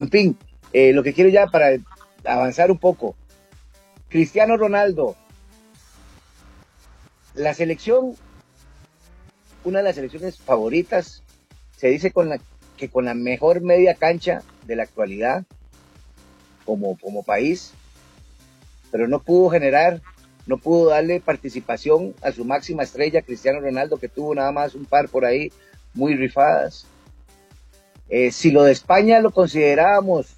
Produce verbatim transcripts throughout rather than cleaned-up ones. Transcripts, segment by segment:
en fin, eh, lo que quiero ya para avanzar un poco. Cristiano Ronaldo, la selección, una de las selecciones favoritas, se dice con la, que con la mejor media cancha de la actualidad como, como país, pero no pudo generar, no pudo darle participación a su máxima estrella, Cristiano Ronaldo, que tuvo nada más un par por ahí muy rifadas. Eh, si lo de España lo considerábamos,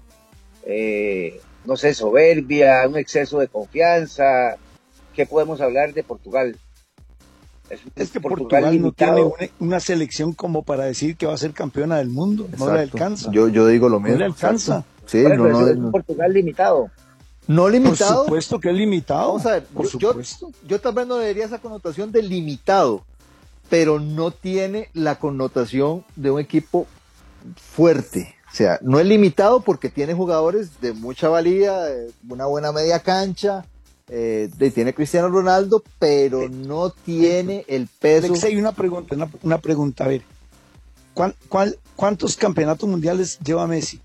eh, no sé, soberbia, un exceso de confianza, ¿qué podemos hablar de Portugal? Es, es que Portugal, Portugal no tiene una, una selección como para decir que va a ser campeona del mundo. Exacto. No le alcanza. Yo, yo digo lo mismo. No le alcanza. Sí, bueno, no, no, es no. un Portugal limitado. No limitado. Por supuesto que es limitado. Vamos a ver, por yo, supuesto. Yo, yo tal vez no le daría esa connotación de limitado, pero no tiene la connotación de un equipo fuerte. O sea, no es limitado porque tiene jugadores de mucha valía, de una buena media cancha, eh, de, tiene Cristiano Ronaldo, pero no tiene el peso. Alex, hay una pregunta, una, una pregunta, a ver, ¿cuál, cuál, ¿cuántos campeonatos mundiales lleva Messi?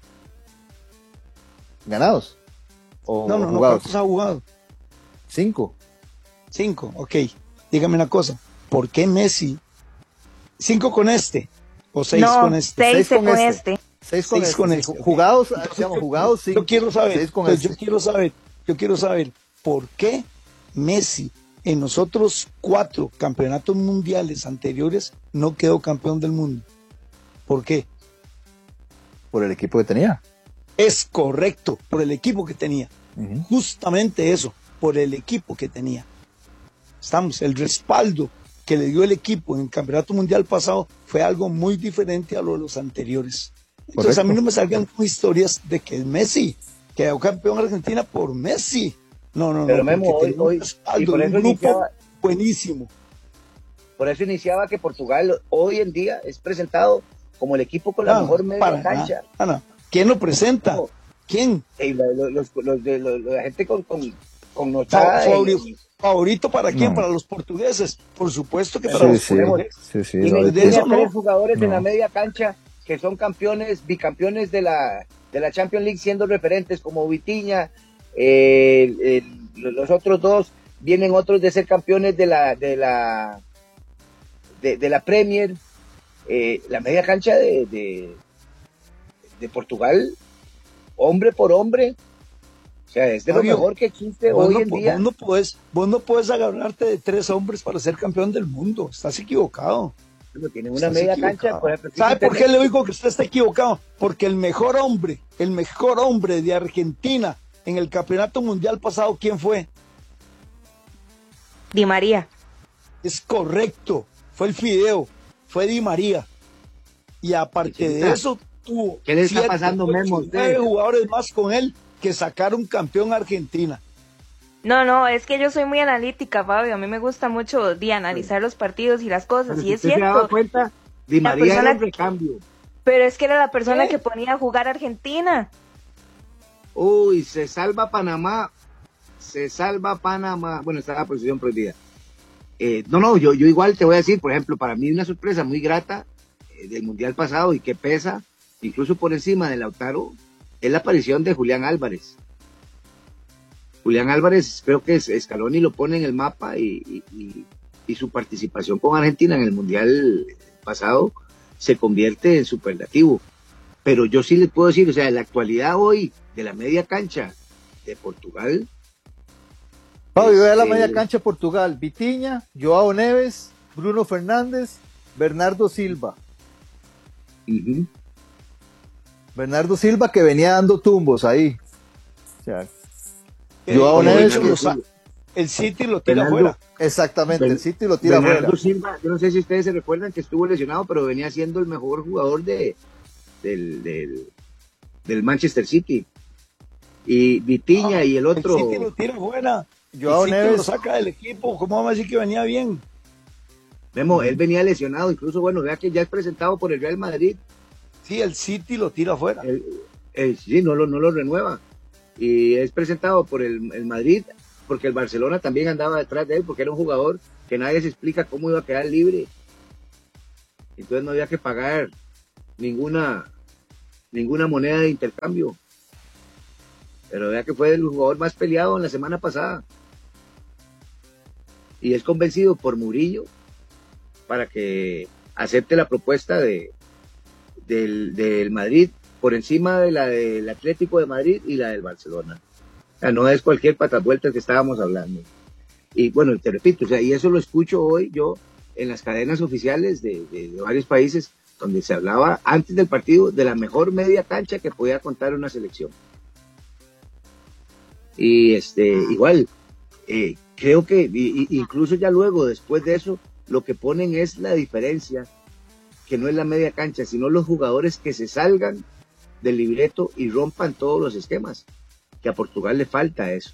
¿Ganados? ¿O no, no, no, jugados? ¿cuántos ha jugado? Cinco. Cinco, ok. Dígame una cosa, ¿por qué Messi? ¿Cinco con este? ¿O seis no, con este? Seis, seis con, con este. este. Seis con, seis este. con este. Jugados, Entonces, digamos, yo, jugados cinco. Yo quiero saber, seis con entonces, este. yo quiero saber, yo quiero saber, ¿por qué Messi en los otros cuatro campeonatos mundiales anteriores no quedó campeón del mundo? ¿Por qué? Por el equipo que tenía. Es correcto, por el equipo que tenía. Uh-huh. Justamente eso, por el equipo que tenía. Estamos, el respaldo que le dio el equipo en el campeonato mundial pasado fue algo muy diferente a lo de los anteriores. Entonces correcto. A mí no me salgan con historias de que es Messi, quedó campeón Argentina por Messi. No, no, Pero no, Memo, hoy, un respaldo, y por eso un grupo iniciaba, buenísimo. Por eso iniciaba que Portugal hoy en día es presentado como el equipo con la no, mejor media para cancha. Nada, nada. ¿Quién lo presenta? No. ¿Quién? Hey, los, los, los, de, los, la gente con, con, con nochada. Favorito, y, ¿Favorito para quién? No. Para los portugueses. Por supuesto que para sí, los sí, portugueses. Sí, sí, Tienen, no, tienen eso, tres no. jugadores no. en la media cancha que son campeones, bicampeones de la, de la Champions League, siendo referentes como Vitinha. Eh, eh, los otros dos vienen otros de ser campeones de la de la de, de la Premier. Eh, la media cancha de, de, de Portugal, hombre por hombre, o sea, es de Fabio, lo mejor que existe hoy no, en día. Vos no, puedes, vos no puedes agarrarte de tres hombres para ser campeón del mundo, estás equivocado. Bueno, tienen una media cancha. Por ejemplo, ¿sabe por qué le digo que usted está equivocado? Porque el mejor hombre, el mejor hombre de Argentina en el campeonato mundial pasado, ¿quién fue? Di María. Es correcto, fue el Fideo, fue Di María. Y aparte de eso, tuvo ¿qué le está pasando, Memo? nueve jugadores más con él que sacaron campeón a Argentina. No, no, es que yo soy muy analítica, Fabio. A mí me gusta mucho de analizar los partidos y las cosas. Pero y si es usted cierto. Se daba cuenta, Di María persona, era el recambio. Pero es que era la persona ¿Eh? que ponía a jugar a Argentina. Uy, se salva Panamá. Se salva Panamá. Bueno, está la posición prohibida. Eh, no, no, yo, yo igual te voy a decir, por ejemplo, para mí una sorpresa muy grata eh, del Mundial pasado y que pesa, incluso por encima de Lautaro, es la aparición de Julián Álvarez. Julián Álvarez, creo que Scaloni lo pone en el mapa y, y, y, y su participación con Argentina en el Mundial pasado se convierte en superlativo. Pero yo sí les puedo decir, o sea, en la actualidad hoy de la media cancha de Portugal. Fabio, vea la media cancha de Portugal: Vitinha, Joao Neves, Bruno Fernández, Bernardo Silva. Uh-huh. Bernardo Silva, que venía dando tumbos ahí. O sea, Eh, Joao Neves, el, el City lo tira afuera. Exactamente, ben, el City lo tira afuera. Bernardo Silva, yo no sé si ustedes se recuerdan que estuvo lesionado, pero venía siendo el mejor jugador de del, del, del Manchester City. Y Vitinha ah, y el otro. El City lo tira afuera. Joao el City Neves lo saca del equipo. ¿Cómo vamos a decir que venía bien? Memo, él venía lesionado, incluso, bueno, vea que ya es presentado por el Real Madrid. Sí, el City lo tira afuera. El, el, sí, no lo, no lo renueva. Y es presentado por el, el Madrid, porque el Barcelona también andaba detrás de él, porque era un jugador que nadie se explica cómo iba a quedar libre. Entonces no había que pagar ninguna ninguna moneda de intercambio. Pero vea que fue el jugador más peleado en la semana pasada. Y es convencido por Murillo para que acepte la propuesta de del, del Madrid por encima de la del Atlético de Madrid y la del Barcelona. O sea, no es cualquier patavueltas que estábamos hablando. Y bueno, te repito, o sea, y eso lo escucho hoy yo en las cadenas oficiales de, de, de varios países donde se hablaba antes del partido de la mejor media cancha que podía contar una selección. Y este, igual, eh, creo que y, y incluso ya luego, después de eso, lo que ponen es la diferencia, que no es la media cancha, sino los jugadores que se salgan del libreto y rompan todos los esquemas, que a Portugal le falta eso.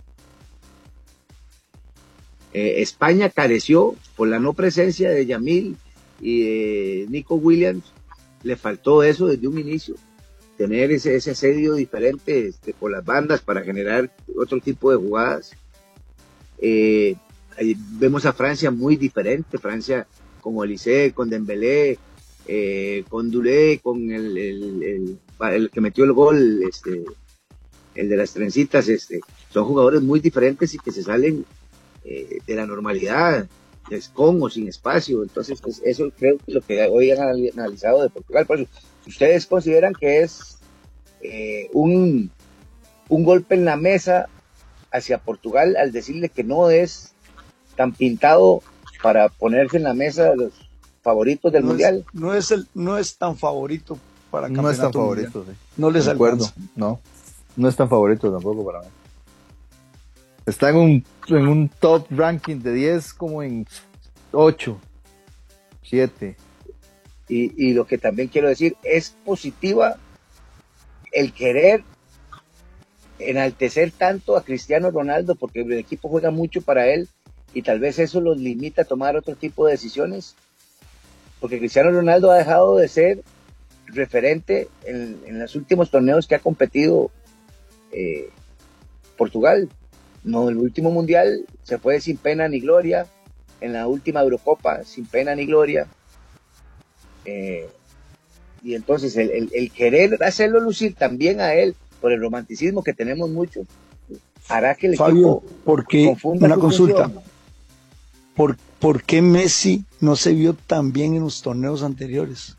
Eh, España careció por la no presencia de Yamil y de Nico Williams, le faltó eso desde un inicio, tener ese, ese asedio diferente este, por las bandas para generar otro tipo de jugadas. Eh, vemos a Francia muy diferente, Francia con Olise, con Dembélé, eh, con Doulé, con el, el, el, el que metió el gol, este, el de las trencitas, este, son jugadores muy diferentes y que se salen eh, de la normalidad, con o sin espacio. Entonces, pues, eso creo que lo que hoy han analizado de Portugal. Por eso, ¿ustedes consideran que es eh, un, un golpe en la mesa hacia Portugal al decirle que no es tan pintado para ponerse en la mesa de los favoritos del no mundial? Es, no, es el, no es tan favorito para campeonato. No es tan favorito, sí. No les alcanza. No, no es tan favorito tampoco para mí. Está en un, en un top ranking de diez como en ocho, siete. Y, y lo que también quiero decir, es positiva el querer enaltecer tanto a Cristiano Ronaldo, porque el equipo juega mucho para él y tal vez eso los limita a tomar otro tipo de decisiones, porque Cristiano Ronaldo ha dejado de ser referente en, en los últimos torneos que ha competido eh, Portugal. No, el último mundial se fue sin pena ni gloria, en la última Eurocopa sin pena ni gloria, eh, y entonces el, el, el querer hacerlo lucir también a él por el romanticismo que tenemos mucho hará que el Fabio, equipo ¿por qué, confunda una su consulta, función. ¿por, ¿por qué Messi no se vio tan bien en los torneos anteriores?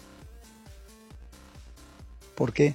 ¿Por qué?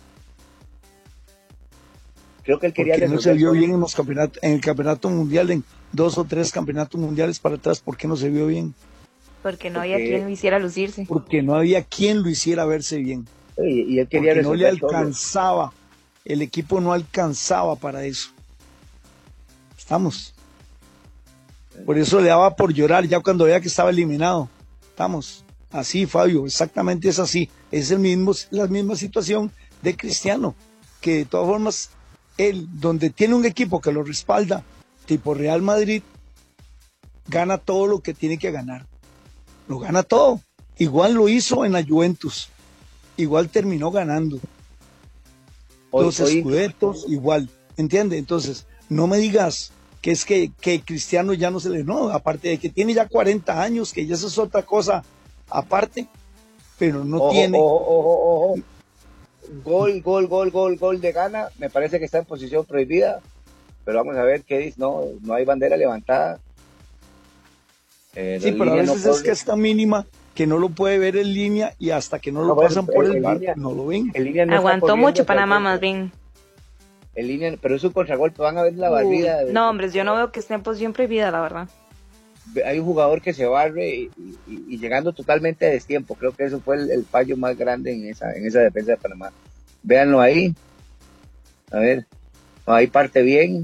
Creo que él quería Porque no se vio todo. bien en los campeonatos, en el campeonato mundial, en dos o tres campeonatos mundiles para atrás. ¿Por qué no se vio bien? Porque no Porque... había quien lo hiciera lucirse. Porque no había quien lo hiciera verse bien. Y, y él quería Porque no le todo. alcanzaba, el equipo no alcanzaba para eso. Estamos. Por eso le daba por llorar ya cuando veía que estaba eliminado. Estamos. Así, Fabio, exactamente es así. Es el mismo, la misma situación de Cristiano, que de todas formas él, donde tiene un equipo que lo respalda, tipo Real Madrid, gana todo lo que tiene que ganar. Lo gana todo. Igual lo hizo en la Juventus. Igual terminó ganando. Hoy, Los hoy... escudetos, igual. ¿Entiende? Entonces, no me digas que es que, que Cristiano ya no se le... No, aparte de que tiene ya cuarenta años, que ya eso es otra cosa aparte, pero no ojo, tiene... Ojo, ojo, ojo. Gol, gol, gol, gol, gol de Ghana. Me parece que está en posición prohibida. Pero vamos a ver qué dice. No, no hay bandera levantada. Eh, sí, pero a veces no es que está mínima, que no lo puede ver en línea y hasta que no, no lo pasan por el, el bar, no lo ven. No Aguantó mucho Panamá más bien. En línea, pero es un contragolpe, van a ver la barrida. Uh, no, hombre, yo no veo que esté en posición prohibida, la verdad. Hay un jugador que se barre y, y, y llegando totalmente a destiempo. Creo que eso fue el, el fallo más grande en esa, en esa defensa de Panamá. Véanlo ahí. A ver, ahí parte bien.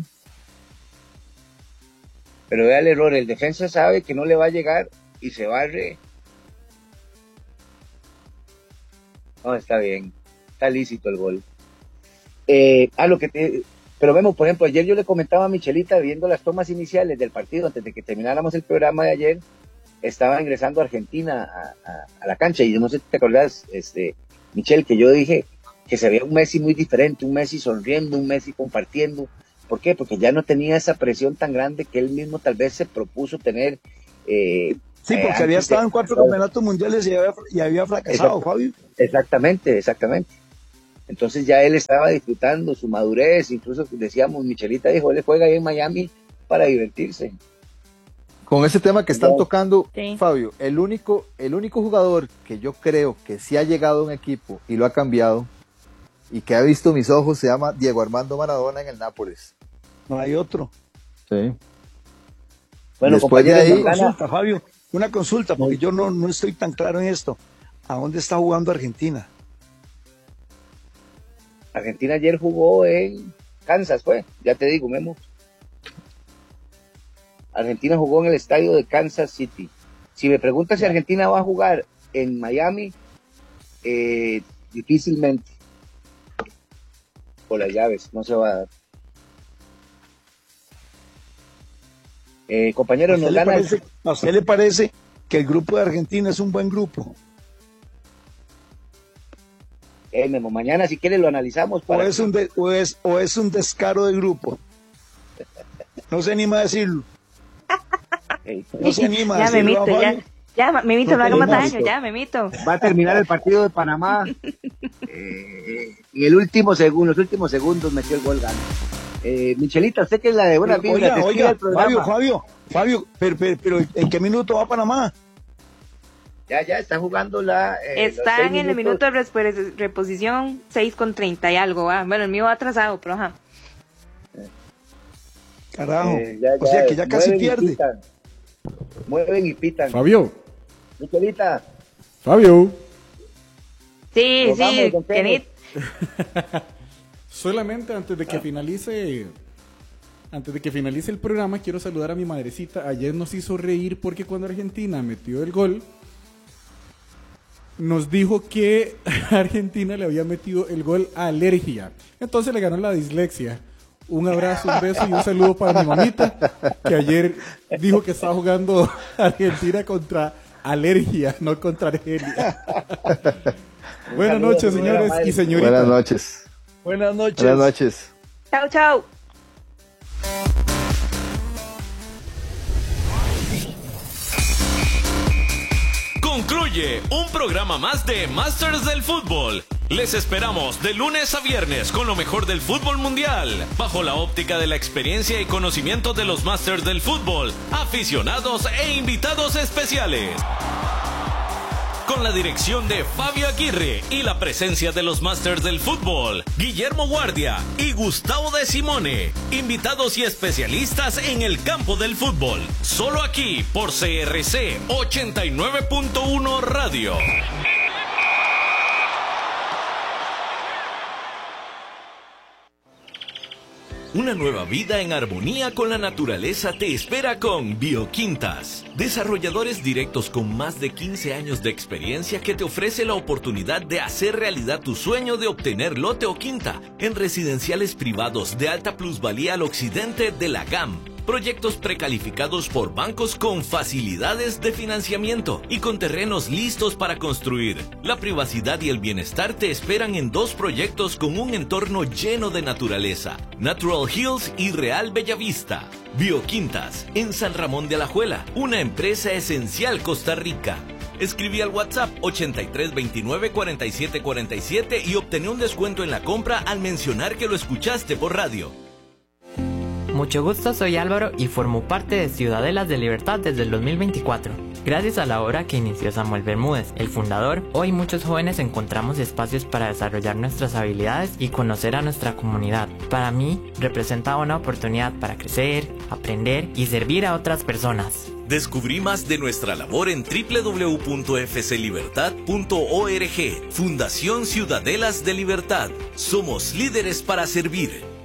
Pero vea el error, el defensa sabe que no le va a llegar y se barre. No, está bien, está lícito el gol. Eh, ah, lo que te, pero vemos, por ejemplo, ayer yo le comentaba a Michelita, viendo las tomas iniciales del partido, antes de que termináramos el programa de ayer, estaba ingresando Argentina a, a, a la cancha, y no sé si te acordás, este, Michel, que yo dije que se veía un Messi muy diferente, un Messi sonriendo, un Messi compartiendo. ¿Por qué? Porque ya no tenía esa presión tan grande que él mismo tal vez se propuso tener. Eh, sí, porque eh, había estado de... en cuatro campeonatos mundiales y había, y había fracasado, Exact, Fabio. Exactamente, exactamente. Entonces ya él estaba disfrutando su madurez, incluso decíamos, Michelita dijo, él juega ahí en Miami para divertirse. Con ese tema que están Ya. tocando, Sí. Fabio, el único, el único jugador que yo creo que sí ha llegado a un equipo y lo ha cambiado y que ha visto mis ojos se llama Diego Armando Maradona en el Nápoles. No hay otro. Sí. Bueno, Después de compañeros, ahí- nos Una gana- consulta, Fabio, una consulta, porque yo no, no estoy tan claro en esto. ¿A dónde está jugando Argentina? Argentina ayer jugó en Kansas, fue, ya te digo, Memo. Argentina jugó en el estadio de Kansas City. Si me preguntas si Argentina va a jugar en Miami, eh, difícilmente. Por las llaves, no se va a dar. Eh, ¿A compañeros, usted, nos le gana. parece, ¿A usted le parece que el grupo de Argentina es un buen grupo? Eh, Memo, mañana si quieres lo analizamos. ¿O Para es, un de- o, es, ¿O es un descaro de grupo? No se anima a decirlo. Eh, No se anima a Ya, decirlo, Memito, ¿va, ya. Fabio? Ya, ma- Memito, No no haga más tenemos daño, ya, Memito. va a terminar el partido de Panamá. Eh, en el último segundo, los últimos segundos metió el gol gana. Eh, Michelita, usted que es la de buena Pero, vibra, oiga, te escribe oiga, el programa. Fabio, Fabio, Fabio, pero, pero, pero ¿en qué minuto va Panamá? Ya, ya, está jugando la... eh, los Están seis en el minutos. minuto de resp- reposición seis con treinta y algo, va. Bueno, el mío va atrasado, pero ajá. Carajo. Eh, ya, O sea que ya casi mueven y pierde. pitan. Mueven y pitan. Fabio, Michelita, Fabio. Sí, Nos sí, vamos, don Kenit. Solamente antes de que finalice, antes de que finalice el programa, quiero saludar a mi madrecita. Ayer nos hizo reír porque cuando Argentina metió el gol, nos dijo que Argentina le había metido el gol a alergia. Entonces le ganó la dislexia. Un abrazo, un beso y un saludo para mi mamita, que ayer dijo que estaba jugando Argentina contra alergia, no contra Argelia. Buenas saludo, noches, señora señores madre. y señoritas. Buenas noches. Buenas noches. Buenas noches. Chao, chao. Concluye un programa más de Masters del Fútbol. Les esperamos de lunes a viernes con lo mejor del fútbol mundial, bajo la óptica de la experiencia y conocimiento de los Masters del Fútbol, aficionados e invitados especiales. Con la dirección de Fabio Aguirre y la presencia de los Masters del Fútbol, Guillermo Guardia y Gustavo de Simone, invitados y especialistas en el campo del fútbol, solo aquí por C R C ochenta y nueve punto uno Radio. Una nueva vida en armonía con la naturaleza te espera con Bioquintas. Desarrolladores directos con más de quince años de experiencia que te ofrece la oportunidad de hacer realidad tu sueño de obtener lote o quinta en residenciales privados de alta plusvalía al occidente de la G A M. Proyectos precalificados por bancos con facilidades de financiamiento y con terrenos listos para construir. La privacidad y el bienestar te esperan en dos proyectos con un entorno lleno de naturaleza: Natural Hills y Real Bellavista. Bioquintas, en San Ramón de Alajuela, una empresa esencial Costa Rica. Escribí al WhatsApp ochenta y tres veintinueve cuarenta y siete cuarenta y siete y obtené un descuento en la compra al mencionar que lo escuchaste por radio. Mucho gusto, soy Álvaro y formo parte de Ciudadelas de Libertad desde el dos mil veinticuatro. Gracias a la obra que inició Samuel Bermúdez, el fundador, hoy muchos jóvenes encontramos espacios para desarrollar nuestras habilidades y conocer a nuestra comunidad. Para mí, representa una oportunidad para crecer, aprender y servir a otras personas. Descubrí más de nuestra labor en doble u doble u doble u punto f c libertad punto org. Fundación Ciudadelas de Libertad. Somos líderes para servir.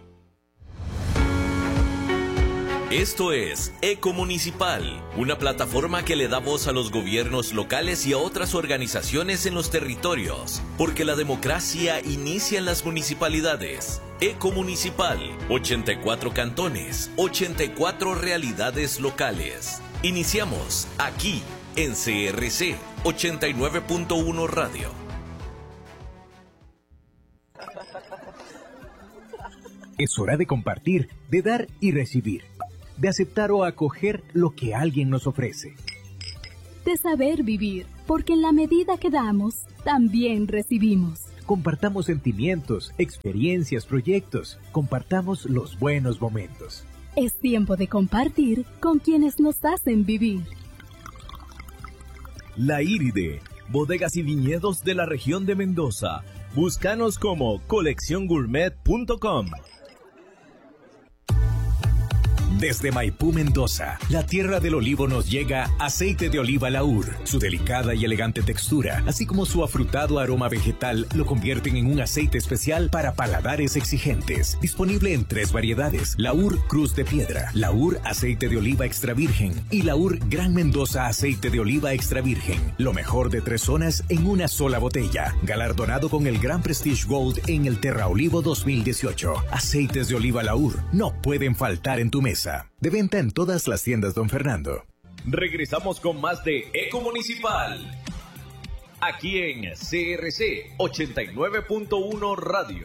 Esto es Ecomunicipal, una plataforma que le da voz a los gobiernos locales y a otras organizaciones en los territorios, porque la democracia inicia en las municipalidades. Ecomunicipal, ochenta y cuatro cantones, ochenta y cuatro realidades locales. Iniciamos aquí en C R C ochenta y nueve punto uno Radio. Es hora de compartir, de dar y recibir, de aceptar o acoger lo que alguien nos ofrece. De saber vivir, porque en la medida que damos, también recibimos. Compartamos sentimientos, experiencias, proyectos. Compartamos los buenos momentos. Es tiempo de compartir con quienes nos hacen vivir. La Iride, bodegas y viñedos de la región de Mendoza. Búscanos como colección gourmet punto com. Desde Maipú, Mendoza, la tierra del olivo, nos llega aceite de oliva Laur. Su delicada y elegante textura, así como su afrutado aroma vegetal, lo convierten en un aceite especial para paladares exigentes. Disponible en tres variedades: Laur Cruz de Piedra, Laur Aceite de Oliva Extra Virgen y Laur Gran Mendoza Aceite de Oliva Extra Virgen. Lo mejor de tres zonas en una sola botella. Galardonado con el Gran Prestige Gold en el Terra Olivo dos mil dieciocho. Aceites de oliva Laur no pueden faltar en tu mesa. De venta en todas las tiendas Don Fernando. Regresamos con más de Eco Municipal. Aquí en C R C ochenta y nueve punto uno Radio.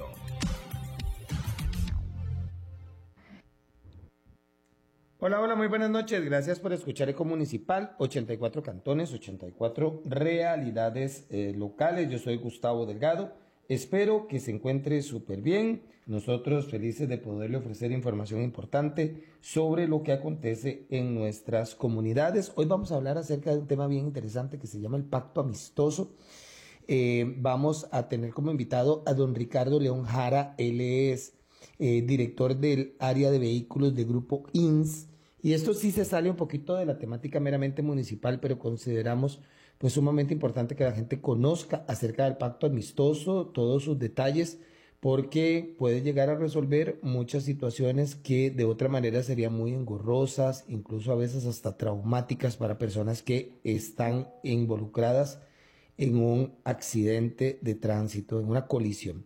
Hola, hola, muy buenas noches. Gracias por escuchar Eco Municipal, ochenta y cuatro cantones, ochenta y cuatro realidades eh, locales. Yo soy Gustavo Delgado. Espero que se encuentre súper bien. Nosotros felices de poderle ofrecer información importante sobre lo que acontece en nuestras comunidades. Hoy vamos a hablar acerca de un tema bien interesante que se llama el Pacto Amistoso. Eh, vamos a tener como invitado a don Ricardo León Jara. Él es eh, director del área de vehículos de Grupo I N S. Y esto sí se sale un poquito de la temática meramente municipal, pero consideramos pues sumamente importante que la gente conozca acerca del pacto amistoso, todos sus detalles, porque puede llegar a resolver muchas situaciones que de otra manera serían muy engorrosas, incluso a veces hasta traumáticas para personas que están involucradas en un accidente de tránsito, en una colisión.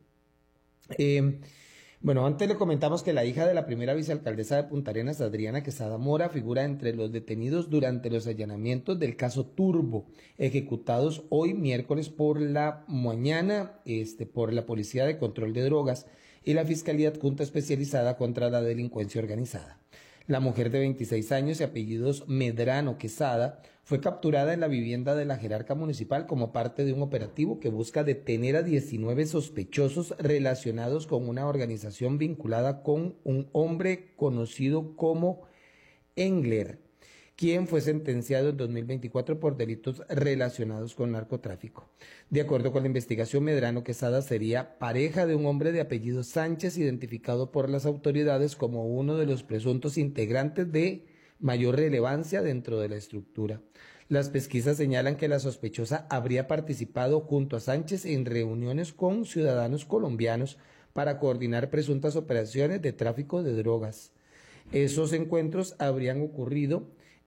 Eh, Bueno, antes le comentamos que la hija de la primera vicealcaldesa de Punta Arenas, Adriana Quesada Mora, figura entre los detenidos durante los allanamientos del caso Turbo, ejecutados hoy miércoles por la mañana este, por la Policía de Control de Drogas y la Fiscalía Adjunta Especializada contra la Delincuencia Organizada. La mujer de veintiséis años y apellidos Medrano Quesada fue capturada en la vivienda de la jerarca municipal como parte de un operativo que busca detener a diecinueve sospechosos relacionados con una organización vinculada con un hombre conocido como Engler, quien fue sentenciado en dos mil veinticuatro por delitos relacionados con narcotráfico. De acuerdo con la investigación, Medrano Quesada sería pareja de un hombre de apellido Sánchez, identificado por las autoridades como uno de los presuntos integrantes de mayor relevancia dentro de la estructura. Las pesquisas señalan que la sospechosa habría participado junto a Sánchez en reuniones con ciudadanos colombianos para coordinar presuntas operaciones de tráfico de drogas. Esos encuentros habrían ocurrido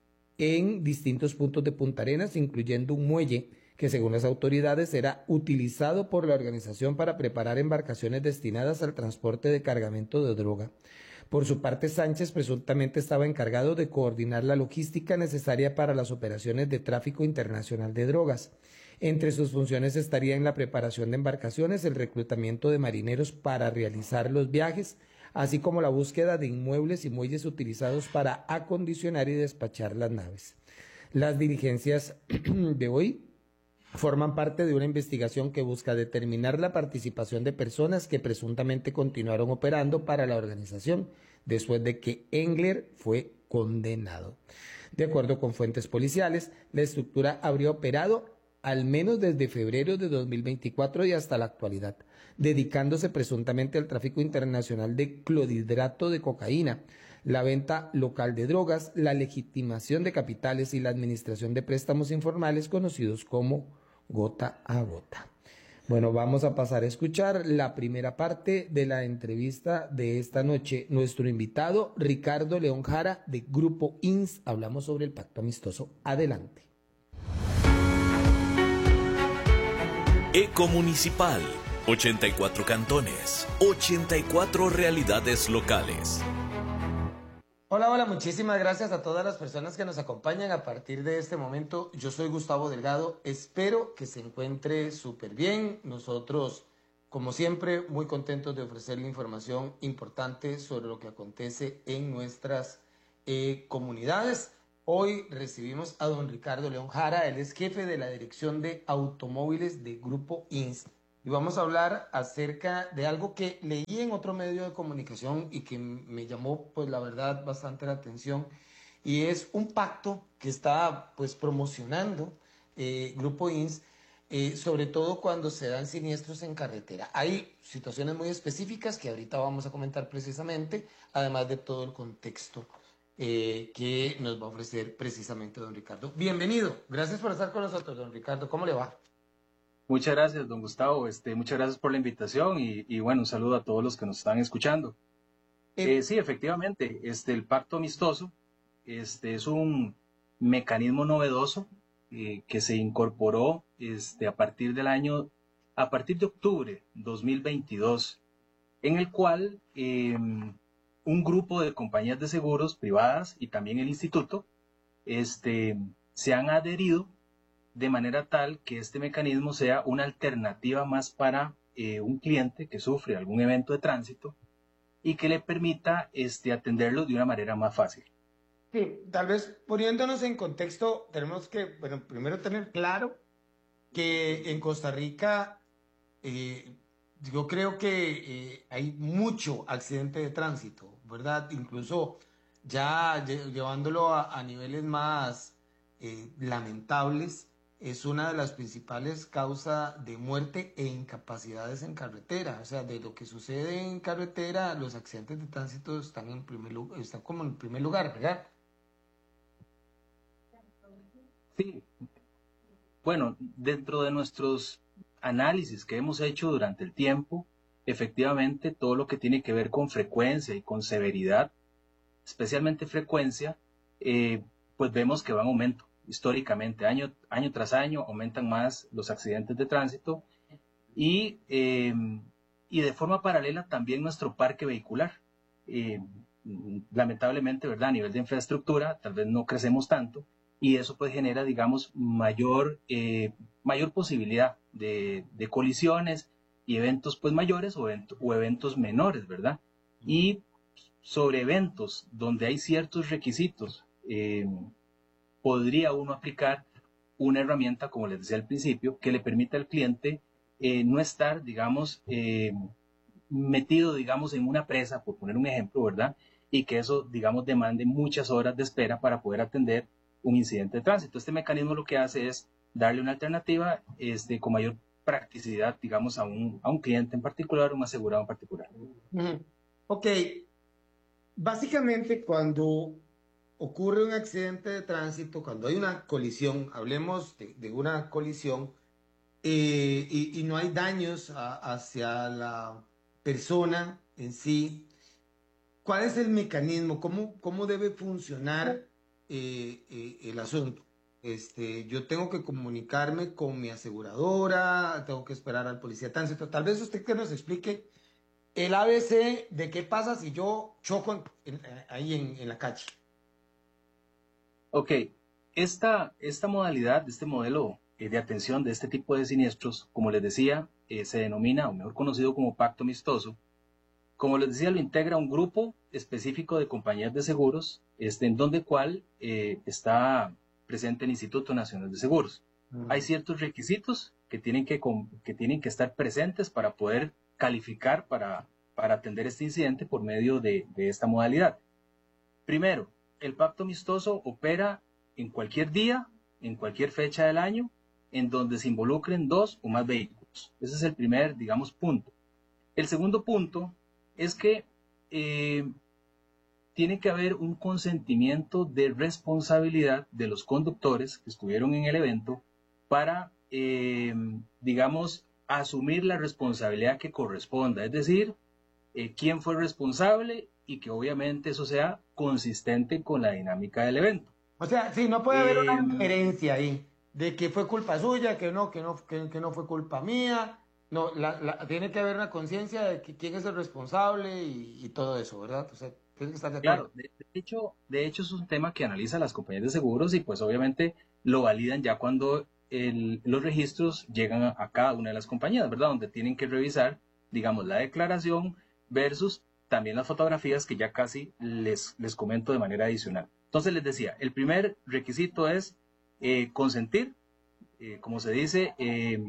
en distintos puntos de Punta Arenas, incluyendo un muelle que, según las autoridades, era utilizado por la organización para preparar embarcaciones destinadas al transporte de cargamento de droga. Por su parte, Sánchez presuntamente estaba encargado de coordinar la logística necesaria para las operaciones de tráfico internacional de drogas. Entre sus funciones estaría en la preparación de embarcaciones, el reclutamiento de marineros para realizar los viajes, así como la búsqueda de inmuebles y muelles utilizados para acondicionar y despachar las naves. Las diligencias de hoy forman parte de una investigación que busca determinar la participación de personas que presuntamente continuaron operando para la organización después de que Engler fue condenado. De acuerdo con fuentes policiales, la estructura habría operado al menos desde febrero de dos mil veinticuatro y hasta la actualidad, dedicándose presuntamente al tráfico internacional de clorhidrato de cocaína, la venta local de drogas, la legitimación de capitales y la administración de préstamos informales conocidos como gota a gota. Bueno, vamos a pasar a escuchar la primera parte de la entrevista de esta noche. Nuestro invitado, Ricardo León Jara, de Grupo I N S. Hablamos sobre el pacto amistoso. Adelante. Eco Municipal, ochenta y cuatro cantones, ochenta y cuatro realidades locales. Hola, hola, muchísimas gracias a todas las personas que nos acompañan a partir de este momento. Yo soy Gustavo Delgado, espero que se encuentre súper bien. Nosotros, como siempre, muy contentos de ofrecerle información importante sobre lo que acontece en nuestras eh, comunidades. Hoy recibimos a don Ricardo León Jara, él es jefe de la Dirección de Automóviles de Grupo I N S. y vamos a hablar acerca de algo que leí en otro medio de comunicación y que me llamó, pues la verdad, bastante la atención, y es un pacto que está pues promocionando eh, Grupo I N S, eh, sobre todo cuando se dan siniestros en carretera. Hay situaciones muy específicas que ahorita vamos a comentar precisamente, además de todo el contexto eh, que nos va a ofrecer precisamente don Ricardo. Bienvenido, gracias por estar con nosotros, don Ricardo. ¿Cómo le va? Muchas gracias, don Gustavo. Este, muchas gracias por la invitación y, y bueno, un saludo a todos los que nos están escuchando. Eh, sí, efectivamente, este, el pacto amistoso este, es un mecanismo novedoso eh, que se incorporó este, a partir del año, a partir de octubre dos mil veintidós, en el cual eh, un grupo de compañías de seguros privadas y también el instituto este, se han adherido de manera tal que este mecanismo sea una alternativa más para eh, un cliente que sufre algún evento de tránsito y que le permita este, atenderlo de una manera más fácil. Sí, tal vez poniéndonos en contexto, tenemos que, bueno, primero tener claro que en Costa Rica eh, yo creo que eh, hay mucho accidente de tránsito, ¿verdad? Incluso ya lle- llevándolo a, a niveles más eh, lamentables, es una de las principales causas de muerte e incapacidades en carretera. O sea, de lo que sucede en carretera, los accidentes de tránsito están en primer lugar, están como en primer lugar, ¿verdad? Sí, bueno, dentro de nuestros análisis que hemos hecho durante el tiempo, efectivamente todo lo que tiene que ver con frecuencia y con severidad, especialmente frecuencia, eh, pues vemos que va en aumento. Históricamente, año, año tras año, aumentan más los accidentes de tránsito y, eh, y de forma paralela también nuestro parque vehicular. Eh, lamentablemente, ¿verdad? A nivel de infraestructura, tal vez no crecemos tanto y eso pues genera, digamos, mayor, eh, mayor posibilidad de, de colisiones y eventos pues mayores o, evento, o eventos menores, ¿verdad? Y sobre eventos donde hay ciertos requisitos, eh, podría uno aplicar una herramienta, como les decía al principio, que le permita al cliente eh, no estar, digamos, eh, metido, digamos, en una presa, por poner un ejemplo, ¿verdad? Y que eso, digamos, demande muchas horas de espera para poder atender un incidente de tránsito. Este mecanismo lo que hace es darle una alternativa este, con mayor practicidad, digamos, a un, a un cliente en particular, un asegurado en particular. Uh-huh. Ok, básicamente cuando ocurre un accidente de tránsito, cuando hay una colisión, hablemos de, de una colisión, eh, y, y no hay daños a, hacia la persona en sí, ¿cuál es el mecanismo? ¿Cómo, cómo debe funcionar eh, eh, el asunto? Este, yo tengo que comunicarme con mi aseguradora, tengo que esperar al policía de tránsito. Tal vez usted que nos explique el A B C de qué pasa si yo choco en, en, ahí en, en la calle. Ok, esta, esta modalidad, este modelo eh, de atención de este tipo de siniestros, como les decía, eh, se denomina, o mejor conocido como pacto amistoso. Como les decía, lo integra un grupo específico de compañías de seguros, este, en donde cual eh, está presente el Instituto Nacional de Seguros. Uh-huh. Hay ciertos requisitos que tienen que, que tienen que estar presentes para poder calificar para, para atender este incidente por medio de, de esta modalidad. Primero, el pacto amistoso opera en cualquier día, en cualquier fecha del año, en donde se involucren dos o más vehículos. Ese es el primer, digamos, punto. El segundo punto es que eh, tiene que haber un consentimiento de responsabilidad de los conductores que estuvieron en el evento para, eh, digamos, asumir la responsabilidad que corresponda. Es decir, eh, quién fue responsable y que obviamente eso sea consistente con la dinámica del evento. O sea, sí, no puede eh, haber una injerencia ahí de que fue culpa suya, que no, que no, que, que no fue culpa mía. No, la, la, tiene que haber una conciencia de que quién es el responsable y, y todo eso, ¿verdad? O sea, tiene que estar de acuerdo. Claro, de, de hecho, de hecho es un tema que analiza las compañías de seguros y pues obviamente lo validan ya cuando el, los registros llegan a, a cada una de las compañías, ¿verdad? Donde tienen que revisar, digamos, la declaración versus también las fotografías que ya casi les, les comento de manera adicional. Entonces les decía, el primer requisito es eh, consentir, eh, como se dice, eh,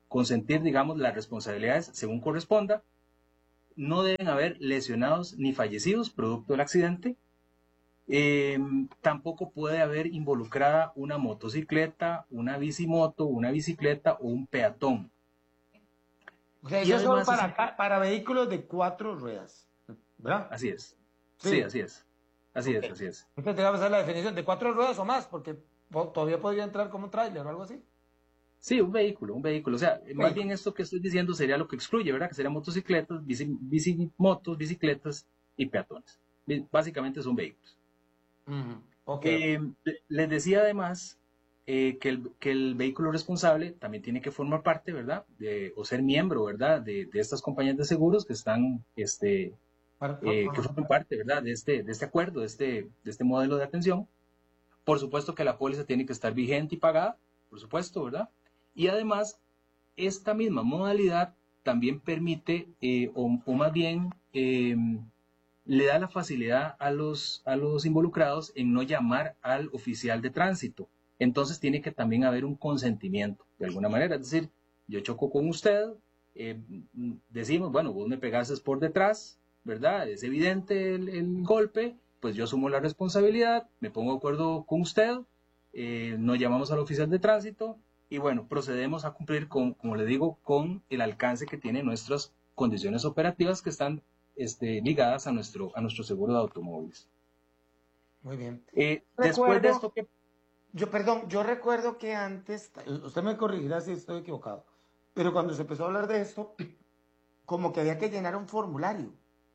consentir, digamos, las responsabilidades según corresponda. No deben haber lesionados ni fallecidos producto del accidente. Eh, tampoco puede haber involucrada una motocicleta, una bicimoto, una bicicleta o un peatón. O sea, Y eso es solo además para, es- ca- para vehículos de cuatro ruedas, ¿verdad? Así es. Sí. Sí, así es. Así Ok. es, así es. Entonces te va a pasar la definición de cuatro ruedas o más, porque po- todavía podría entrar como un tráiler o algo así. Sí, un vehículo, un vehículo. O sea, más Vehículo. bien esto que estoy diciendo sería lo que excluye, ¿verdad? Que serían motocicletas, bici, bicimotos, bicicletas y peatones. Bi- Básicamente son vehículos. Ujú. Ok. Eh, le- les decía además eh, que, el, que el vehículo responsable también tiene que formar parte, ¿verdad? De, o ser miembro, ¿verdad? De, de estas compañías de seguros que están, este, Para- eh, para- que forman parte, ¿verdad? De este, de este acuerdo, de este, de este modelo de atención. Por supuesto que la póliza tiene que estar vigente y pagada, por supuesto, ¿verdad? Y además, esta misma modalidad también permite, eh, o, o más bien, eh, le da la facilidad a los, a los involucrados en no llamar al oficial de tránsito. Entonces tiene que también haber un consentimiento, de alguna manera. Es decir, yo choco con usted, eh, decimos, bueno, vos me pegaste por detrás, ¿verdad? Es evidente el, el golpe, pues yo asumo la responsabilidad, me pongo de acuerdo con usted, eh, nos llamamos al oficial de tránsito y bueno, procedemos a cumplir con, como le digo, con el alcance que tienen nuestras condiciones operativas que están este, ligadas a nuestro, a nuestro seguro de automóviles. Muy bien. Eh, después de esto que... Yo, perdón, yo recuerdo que antes, usted me corregirá si estoy equivocado, pero cuando se empezó a hablar de esto, como que había que llenar un formulario.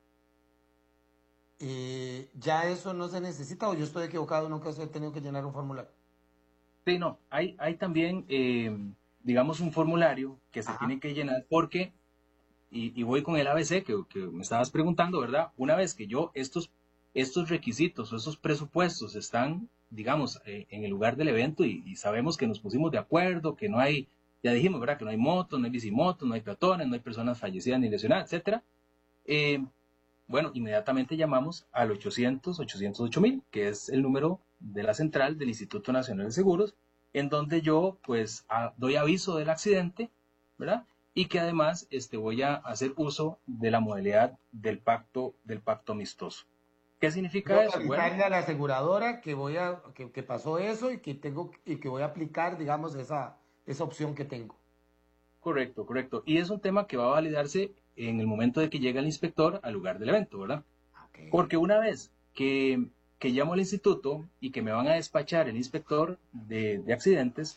Eh, ¿Ya eso no se necesita o yo estoy equivocado, nunca he tenido que llenar un formulario? Sí, no, hay, hay también, eh, digamos, un formulario que se Ajá. tiene que llenar porque, y, y voy con el A B C que, que me estabas preguntando, ¿verdad? Una vez que yo estos, estos requisitos o estos presupuestos están, digamos, eh, en el lugar del evento y, y sabemos que nos pusimos de acuerdo, que no hay, ya dijimos, ¿verdad? Que no hay motos, no hay bicimotos, no hay peatones, no hay personas fallecidas ni lesionadas, etcétera. Eh, bueno, inmediatamente llamamos al ochocientos, ochocientos ocho mil, que es el número de la central del Instituto Nacional de Seguros, en donde yo pues a, doy aviso del accidente, ¿verdad? Y que además este, voy a hacer uso de la modalidad del pacto, del pacto amistoso. ¿Qué significa Tengo eso? que Bueno, avisarle a la aseguradora que voy a que, que pasó eso y que tengo y que voy a aplicar, digamos, esa, esa opción que tengo. correcto, correcto. Y es un tema que va a validarse en el momento de que llegue el inspector al lugar del evento, ¿verdad? Okay. Porque una vez que, que llamo al instituto y que me van a despachar el inspector de, de accidentes,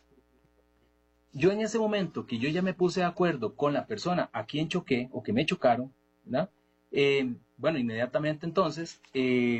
yo en ese momento que yo ya me puse de acuerdo con la persona a quien choqué o que me chocaron, ¿verdad? Eh, bueno, inmediatamente entonces eh,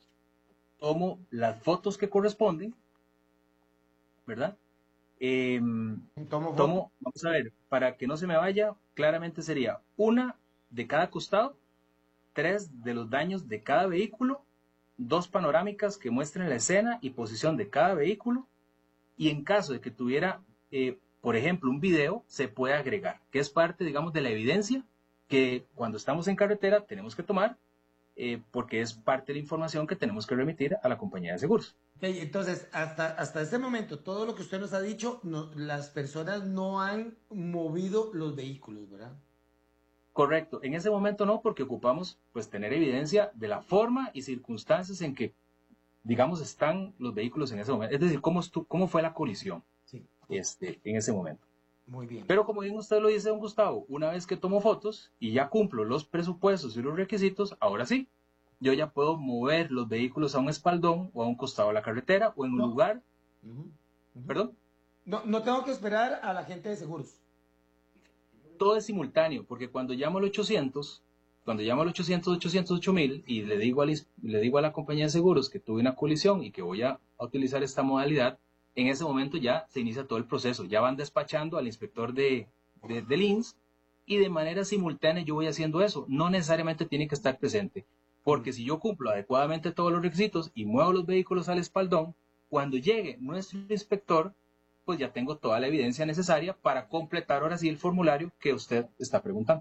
tomo las fotos que corresponden, ¿verdad? Eh, Tomo, tomo, vamos a ver, para que no se me vaya, claramente sería una de cada costado, tres de los daños de cada vehículo, dos panorámicas que muestren la escena y posición de cada vehículo, y en caso de que tuviera, eh, por ejemplo, un video, se puede agregar, que es parte, digamos, de la evidencia que cuando estamos en carretera tenemos que tomar, eh, porque es parte de la información que tenemos que remitir a la compañía de seguros. Okay, entonces, hasta, hasta este momento, todo lo que usted nos ha dicho, no, las personas no han movido los vehículos, ¿verdad? Correcto. En ese momento no, porque ocupamos pues tener evidencia de la forma y circunstancias en que, digamos, están los vehículos en ese momento. Es decir, cómo, estu cómo fue la colisión sí. este, en ese momento. Muy bien. Pero como bien usted lo dice, don Gustavo, una vez que tomo fotos y ya cumplo los presupuestos y los requisitos, ahora sí, yo ya puedo mover los vehículos a un espaldón o a un costado de la carretera o en un no. lugar. Uh-huh. Uh-huh. ¿Perdón? No, no tengo que esperar a la gente de seguros. Todo es simultáneo, porque cuando llamo al ochocientos, cuando llamo al ochocientos, ochocientos ocho mil y le digo, al, le digo a la compañía de seguros que tuve una colisión y que voy a, a utilizar esta modalidad, en ese momento ya se inicia todo el proceso. Ya van despachando al inspector de, de, del I N S y de manera simultánea yo voy haciendo eso. No necesariamente tiene que estar presente, porque si yo cumplo adecuadamente todos los requisitos y muevo los vehículos al espaldón, cuando llegue nuestro inspector, pues ya tengo toda la evidencia necesaria para completar ahora sí el formulario que usted está preguntando.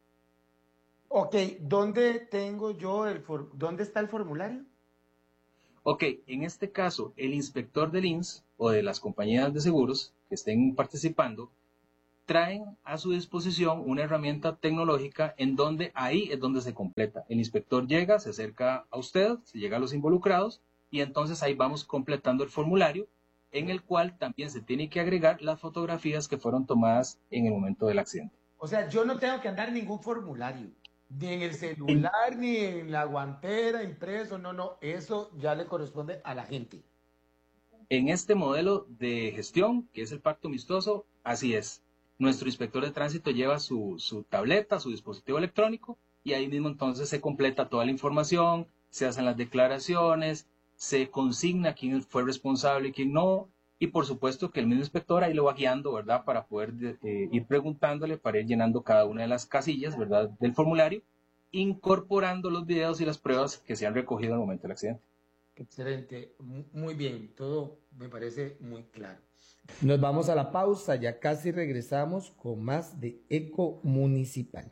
Ok, ¿dónde tengo yo el for dónde está el formulario? Ok, en este caso, el inspector del I N S o de las compañías de seguros que estén participando traen a su disposición una herramienta tecnológica en donde ahí es donde se completa. El inspector llega, se acerca a usted, se llega a los involucrados y entonces ahí vamos completando el formulario en el cual también se tiene que agregar las fotografías que fueron tomadas en el momento del accidente. O sea, yo no tengo que andar ningún formulario, ni en el celular, ni en la guantera, impreso, no, no, eso ya le corresponde a la gente. En este modelo de gestión, que es el pacto amistoso, así es. Nuestro inspector de tránsito lleva su, su tableta, su dispositivo electrónico, y ahí mismo entonces se completa toda la información, se hacen las declaraciones, se consigna quién fue responsable y quién no, y por supuesto que el mismo inspector ahí lo va guiando, ¿verdad? Para poder eh, ir preguntándole, para ir llenando cada una de las casillas, ¿verdad? Del formulario, incorporando los videos y las pruebas que se han recogido en el momento del accidente. Excelente, muy bien, todo me parece muy claro. Nos vamos a la pausa, ya casi regresamos con más de Eco Municipal.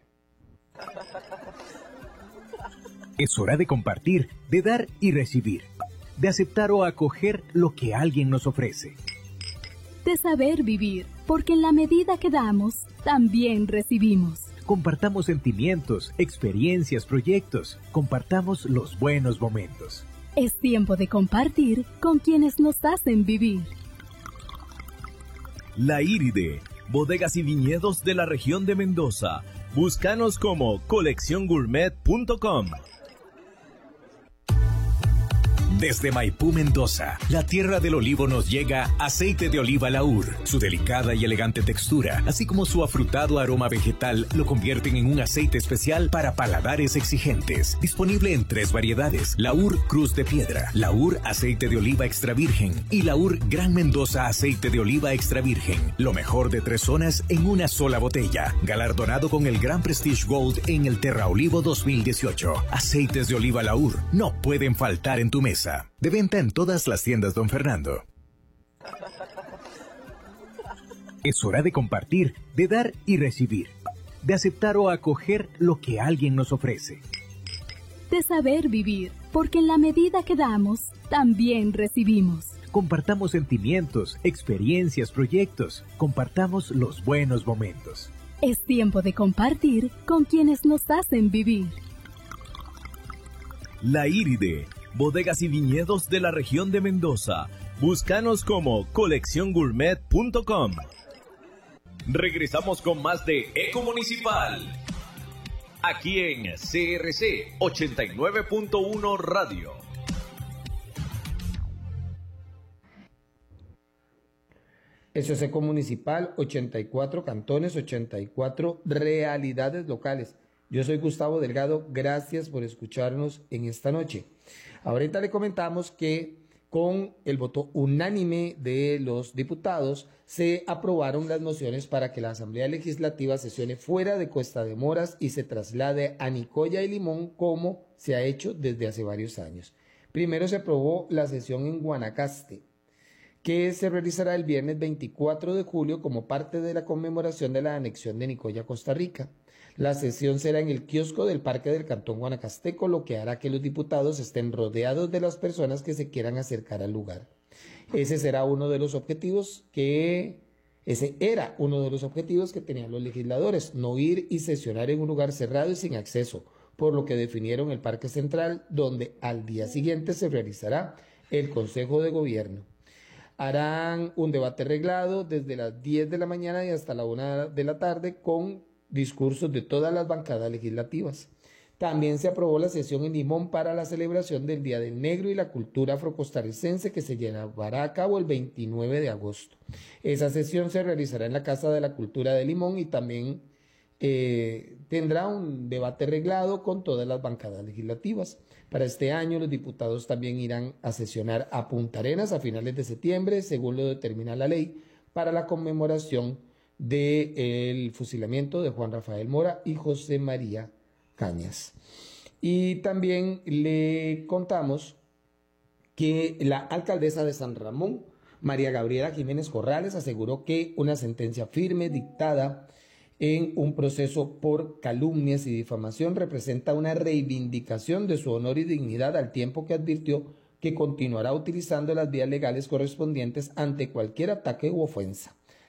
Es hora de compartir, de dar y recibir, de aceptar o acoger lo que alguien nos ofrece. De saber vivir, porque en la medida que damos, también recibimos. Compartamos sentimientos, experiencias, proyectos, compartamos los buenos momentos. Es tiempo de compartir con quienes nos hacen vivir. La Iride, bodegas y viñedos de la región de Mendoza. Búscanos como colección gourmet punto com. Desde Maipú, Mendoza, la tierra del olivo, nos llega aceite de oliva Laur. Su delicada y elegante textura, así como su afrutado aroma vegetal, lo convierten en un aceite especial para paladares exigentes. Disponible en tres variedades: Laur Cruz de Piedra, Laur Aceite de Oliva Extra Virgen y Laur Gran Mendoza Aceite de Oliva Extra Virgen. Lo mejor de tres zonas en una sola botella. Galardonado con el Gran Prestige Gold en el Terra Olivo dos mil dieciocho. Aceites de oliva Laur no pueden faltar en tu mesa. De venta en todas las tiendas Don Fernando. Es hora de compartir, de dar y recibir, de aceptar o acoger lo que alguien nos ofrece. De saber vivir, porque en la medida que damos, también recibimos. Compartamos sentimientos, experiencias, proyectos, compartamos los buenos momentos. Es tiempo de compartir con quienes nos hacen vivir. La Iride, bodegas y viñedos de la región de Mendoza. Búscanos como colección gourmet punto com. Regresamos con más de Eco Municipal. Aquí en C R C ochenta y nueve punto uno Radio. Eso es Eco Municipal, ochenta y cuatro cantones, ochenta y cuatro realidades locales. Yo soy Gustavo Delgado, gracias por escucharnos en esta noche. Ahorita le comentamos que con el voto unánime de los diputados se aprobaron las mociones para que la Asamblea Legislativa sesione fuera de Cuesta de Moras y se traslade a Nicoya y Limón, como se ha hecho desde hace varios años. Primero se aprobó la sesión en Guanacaste, que se realizará el viernes veinticuatro de julio como parte de la conmemoración de la anexión de Nicoya a Costa Rica. La sesión será en el kiosco del Parque del Cantón Guanacasteco, lo que hará que los diputados estén rodeados de las personas que se quieran acercar al lugar. Ese será uno de los objetivos que, ese era uno de los objetivos que tenían los legisladores, no ir y sesionar en un lugar cerrado y sin acceso, por lo que definieron el Parque Central, donde al día siguiente se realizará el Consejo de Gobierno. Harán un debate reglado desde las diez de la mañana y hasta la una de la tarde con discursos de todas las bancadas legislativas. También se aprobó la sesión en Limón para la celebración del Día del Negro y la cultura afrocostarricense, que se llevará a cabo el veintinueve de agosto. Esa sesión se realizará en la Casa de la Cultura de Limón y también eh, tendrá un debate reglado con todas las bancadas legislativas. Para este año los diputados también irán a sesionar a Punta Arenas a finales de septiembre, según lo determina la ley, para la conmemoración del fusilamiento de Juan Rafael Mora y José María Cañas. Y también le contamos que la alcaldesa de San Ramón, María Gabriela Jiménez Corrales, aseguró que una sentencia firme dictada en un proceso por calumnias y difamación representa una reivindicación de su honor y dignidad, al tiempo que advirtió que continuará utilizando las vías legales correspondientes ante cualquier ataque u ofensa.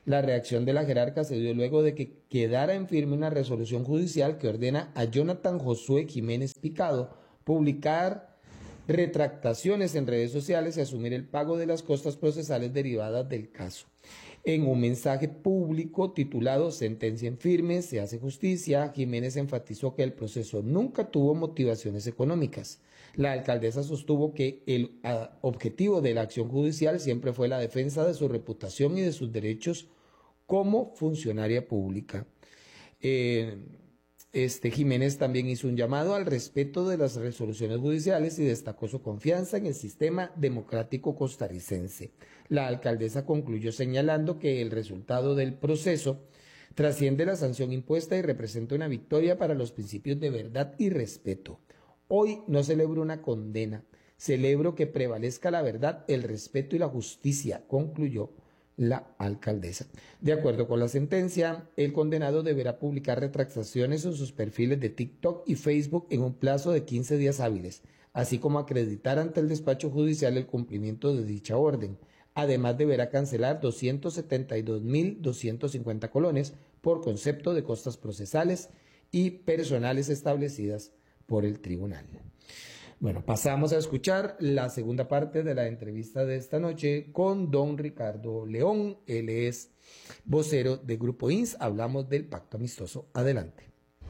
La reacción de la jerarca se dio luego de que quedara en firme una resolución judicial que ordena a Jonathan Josué Jiménez Picado publicar retractaciones en redes sociales y asumir el pago de las costas procesales derivadas del caso. En un mensaje público titulado Sentencia en firme, se hace justicia, Jiménez enfatizó que el proceso nunca tuvo motivaciones económicas. La alcaldesa sostuvo que el uh, objetivo de la acción judicial siempre fue la defensa de su reputación y de sus derechos como funcionaria pública. Eh, Este Jiménez también hizo un llamado al respeto de las resoluciones judiciales y destacó su confianza en el sistema democrático costarricense. La alcaldesa concluyó señalando que el resultado del proceso trasciende la sanción impuesta y representa una victoria para los principios de verdad y respeto. Hoy no celebro una condena, celebro que prevalezca la verdad, el respeto y la justicia, concluyó la alcaldesa. De acuerdo con la sentencia, el condenado deberá publicar retractaciones en sus perfiles de TikTok y Facebook en un plazo de quince días hábiles, así como acreditar ante el despacho judicial el cumplimiento de dicha orden. Además, deberá cancelar doscientos setenta y dos mil doscientos cincuenta colones por concepto de costas procesales y personales establecidas por el tribunal. Bueno, pasamos a escuchar la segunda parte de la entrevista de esta noche con don Ricardo León. Él es vocero de Grupo I N S. Hablamos del pacto amistoso. Adelante.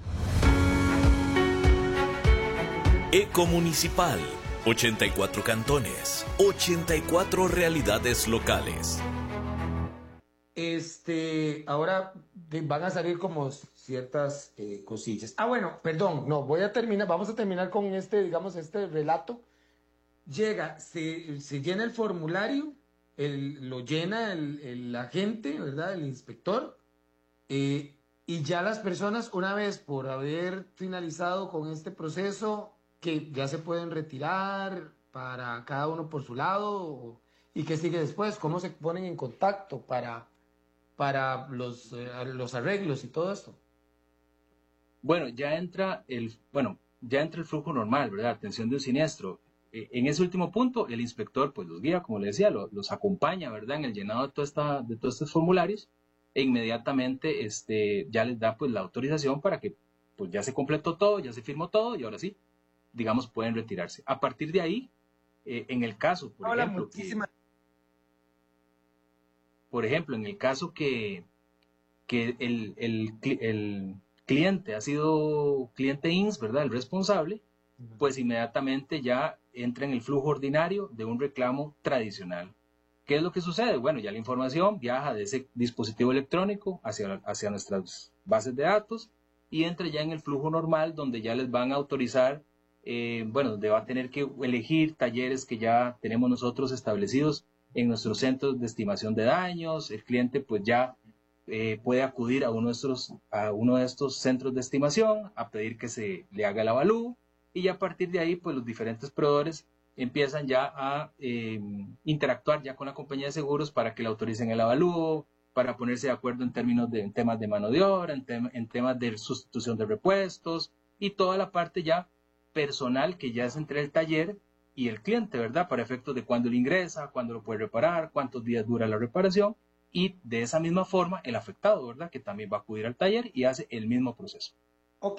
Ecomunicipal, ochenta y cuatro cantones, ochenta y cuatro realidades locales. Este, ahora van a salir como ciertas eh, cosillas. Ah, bueno, perdón, no, voy a terminar, vamos a terminar con este, digamos, este relato. Llega, se, se llena el formulario, el, lo llena el, el agente, ¿verdad? El inspector, eh, y ya las personas, una vez por haber finalizado con este proceso, que ya se pueden retirar para cada uno por su lado, y qué sigue después, cómo se ponen en contacto para... para los, eh, los arreglos y todo esto. Bueno, ya entra el, bueno, ya entra el flujo normal, ¿verdad? Atención de un siniestro. Eh, en ese último punto, el inspector pues los guía, como le decía, lo, los acompaña, ¿verdad? En el llenado de, toda esta, de todos estos formularios e inmediatamente este, ya les da pues la autorización para que pues ya se completó todo, ya se firmó todo y ahora sí, digamos, pueden retirarse. A partir de ahí, eh, en el caso, por Hola, ejemplo... muchísimas que, Por ejemplo, en el caso que, que el, el, el cliente ha sido cliente I N S, ¿verdad? El responsable, pues inmediatamente ya entra en el flujo ordinario de un reclamo tradicional. ¿Qué es lo que sucede? Bueno, ya la información viaja de ese dispositivo electrónico hacia, hacia nuestras bases de datos y entra ya en el flujo normal donde ya les van a autorizar, eh, bueno, donde va a tener que elegir talleres que ya tenemos nosotros establecidos en nuestros centros de estimación de daños. El cliente pues ya eh, puede acudir a uno, de estos, a uno de estos centros de estimación a pedir que se le haga el avalúo y ya a partir de ahí pues los diferentes proveedores empiezan ya a eh, interactuar ya con la compañía de seguros para que le autoricen el avalúo, para ponerse de acuerdo en términos de en temas de mano de obra, en, tem en temas de sustitución de repuestos y toda la parte ya personal que ya es entre el taller y el cliente, ¿verdad? Para efectos de cuándo le ingresa, cuándo lo puede reparar, cuántos días dura la reparación y de esa misma forma el afectado, ¿verdad? Que también va a acudir al taller y hace el mismo proceso. Ok,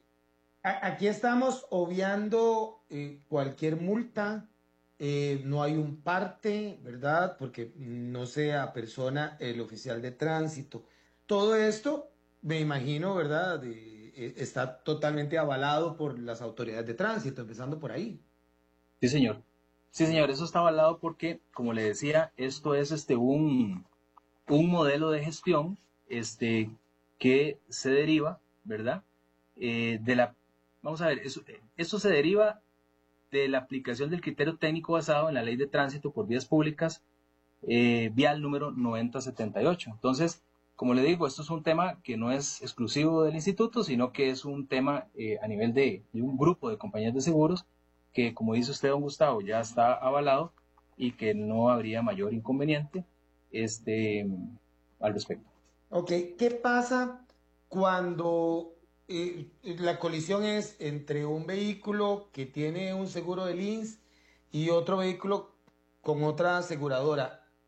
a aquí estamos obviando eh, cualquier multa, eh, no hay un parte, ¿verdad? Porque no sea persona el oficial de tránsito. Todo esto, me imagino, ¿verdad? De, eh, está totalmente avalado por las autoridades de tránsito, empezando por ahí. Sí, señor. Sí, señor, eso está avalado porque, como le decía, esto es este un, un modelo de gestión este, que se deriva, ¿verdad? Eh, de la, vamos a ver, eso, esto se deriva de la aplicación del criterio técnico basado en la Ley de Tránsito por Vías Públicas, eh, vial número noventa setenta y ocho. Entonces, como le digo, esto es un tema que no es exclusivo del instituto, sino que es un tema eh, a nivel de, de un grupo de compañías de seguros que, como dice usted, don Gustavo, ya está avalado y que no habría mayor inconveniente este, al respecto. Ok, ¿qué pasa cuando eh, la colisión es entre un vehículo que tiene un seguro del I N S y otro vehículo con otra aseguradora?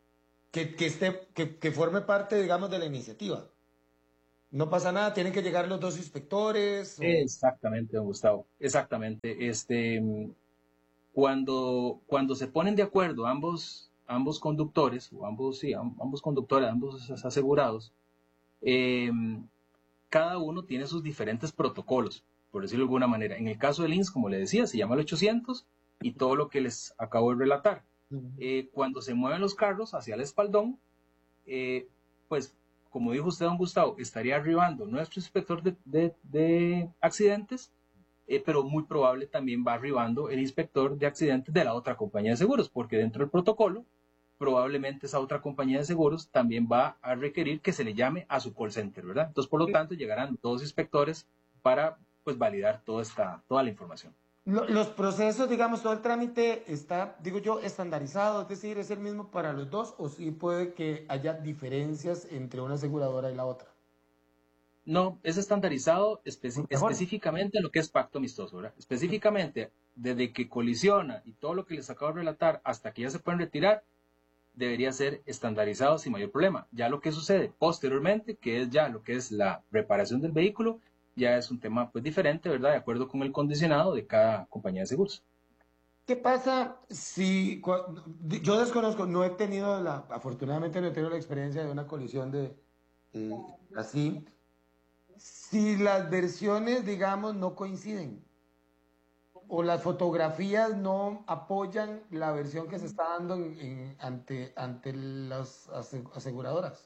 que, que, esté, que, que forme parte, digamos, de la iniciativa. No pasa nada, tienen que llegar los dos inspectores. O... Exactamente, don Gustavo, exactamente. Este, cuando, cuando se ponen de acuerdo ambos, ambos conductores, o ambos, sí, ambos conductores, ambos asegurados, eh, cada uno tiene sus diferentes protocolos, por decirlo de alguna manera. En el caso del I N S S, como le decía, se llama el ochocientos y todo lo que les acabo de relatar. Eh, cuando se mueven los carros hacia el espaldón, eh, pues, como dijo usted, don Gustavo, estaría arribando nuestro inspector de, de, de accidentes, eh, pero muy probable también va arribando el inspector de accidentes de la otra compañía de seguros, porque dentro del protocolo, probablemente esa otra compañía de seguros también va a requerir que se le llame a su call center, ¿verdad? Entonces, por lo tanto, llegarán dos inspectores para, pues, validar toda, esta, toda la información. Los procesos, digamos, todo el trámite está, digo yo, estandarizado, es decir, ¿es el mismo para los dos o sí puede que haya diferencias entre una aseguradora y la otra? No, es estandarizado especi específicamente en lo que es pacto amistoso, ¿verdad? Específicamente, desde que colisiona y todo lo que les acabo de relatar hasta que ya se pueden retirar, debería ser estandarizado sin mayor problema. Ya lo que sucede posteriormente, que es ya lo que es la reparación del vehículo, ya es un tema pues diferente, ¿verdad? De acuerdo con el condicionado de cada compañía de seguros. ¿Qué pasa si, yo desconozco, no he tenido la, afortunadamente no he tenido la experiencia de una colisión de eh, así, si las versiones, digamos, no coinciden o las fotografías no apoyan la versión que se está dando en, en, ante, ante las aseguradoras?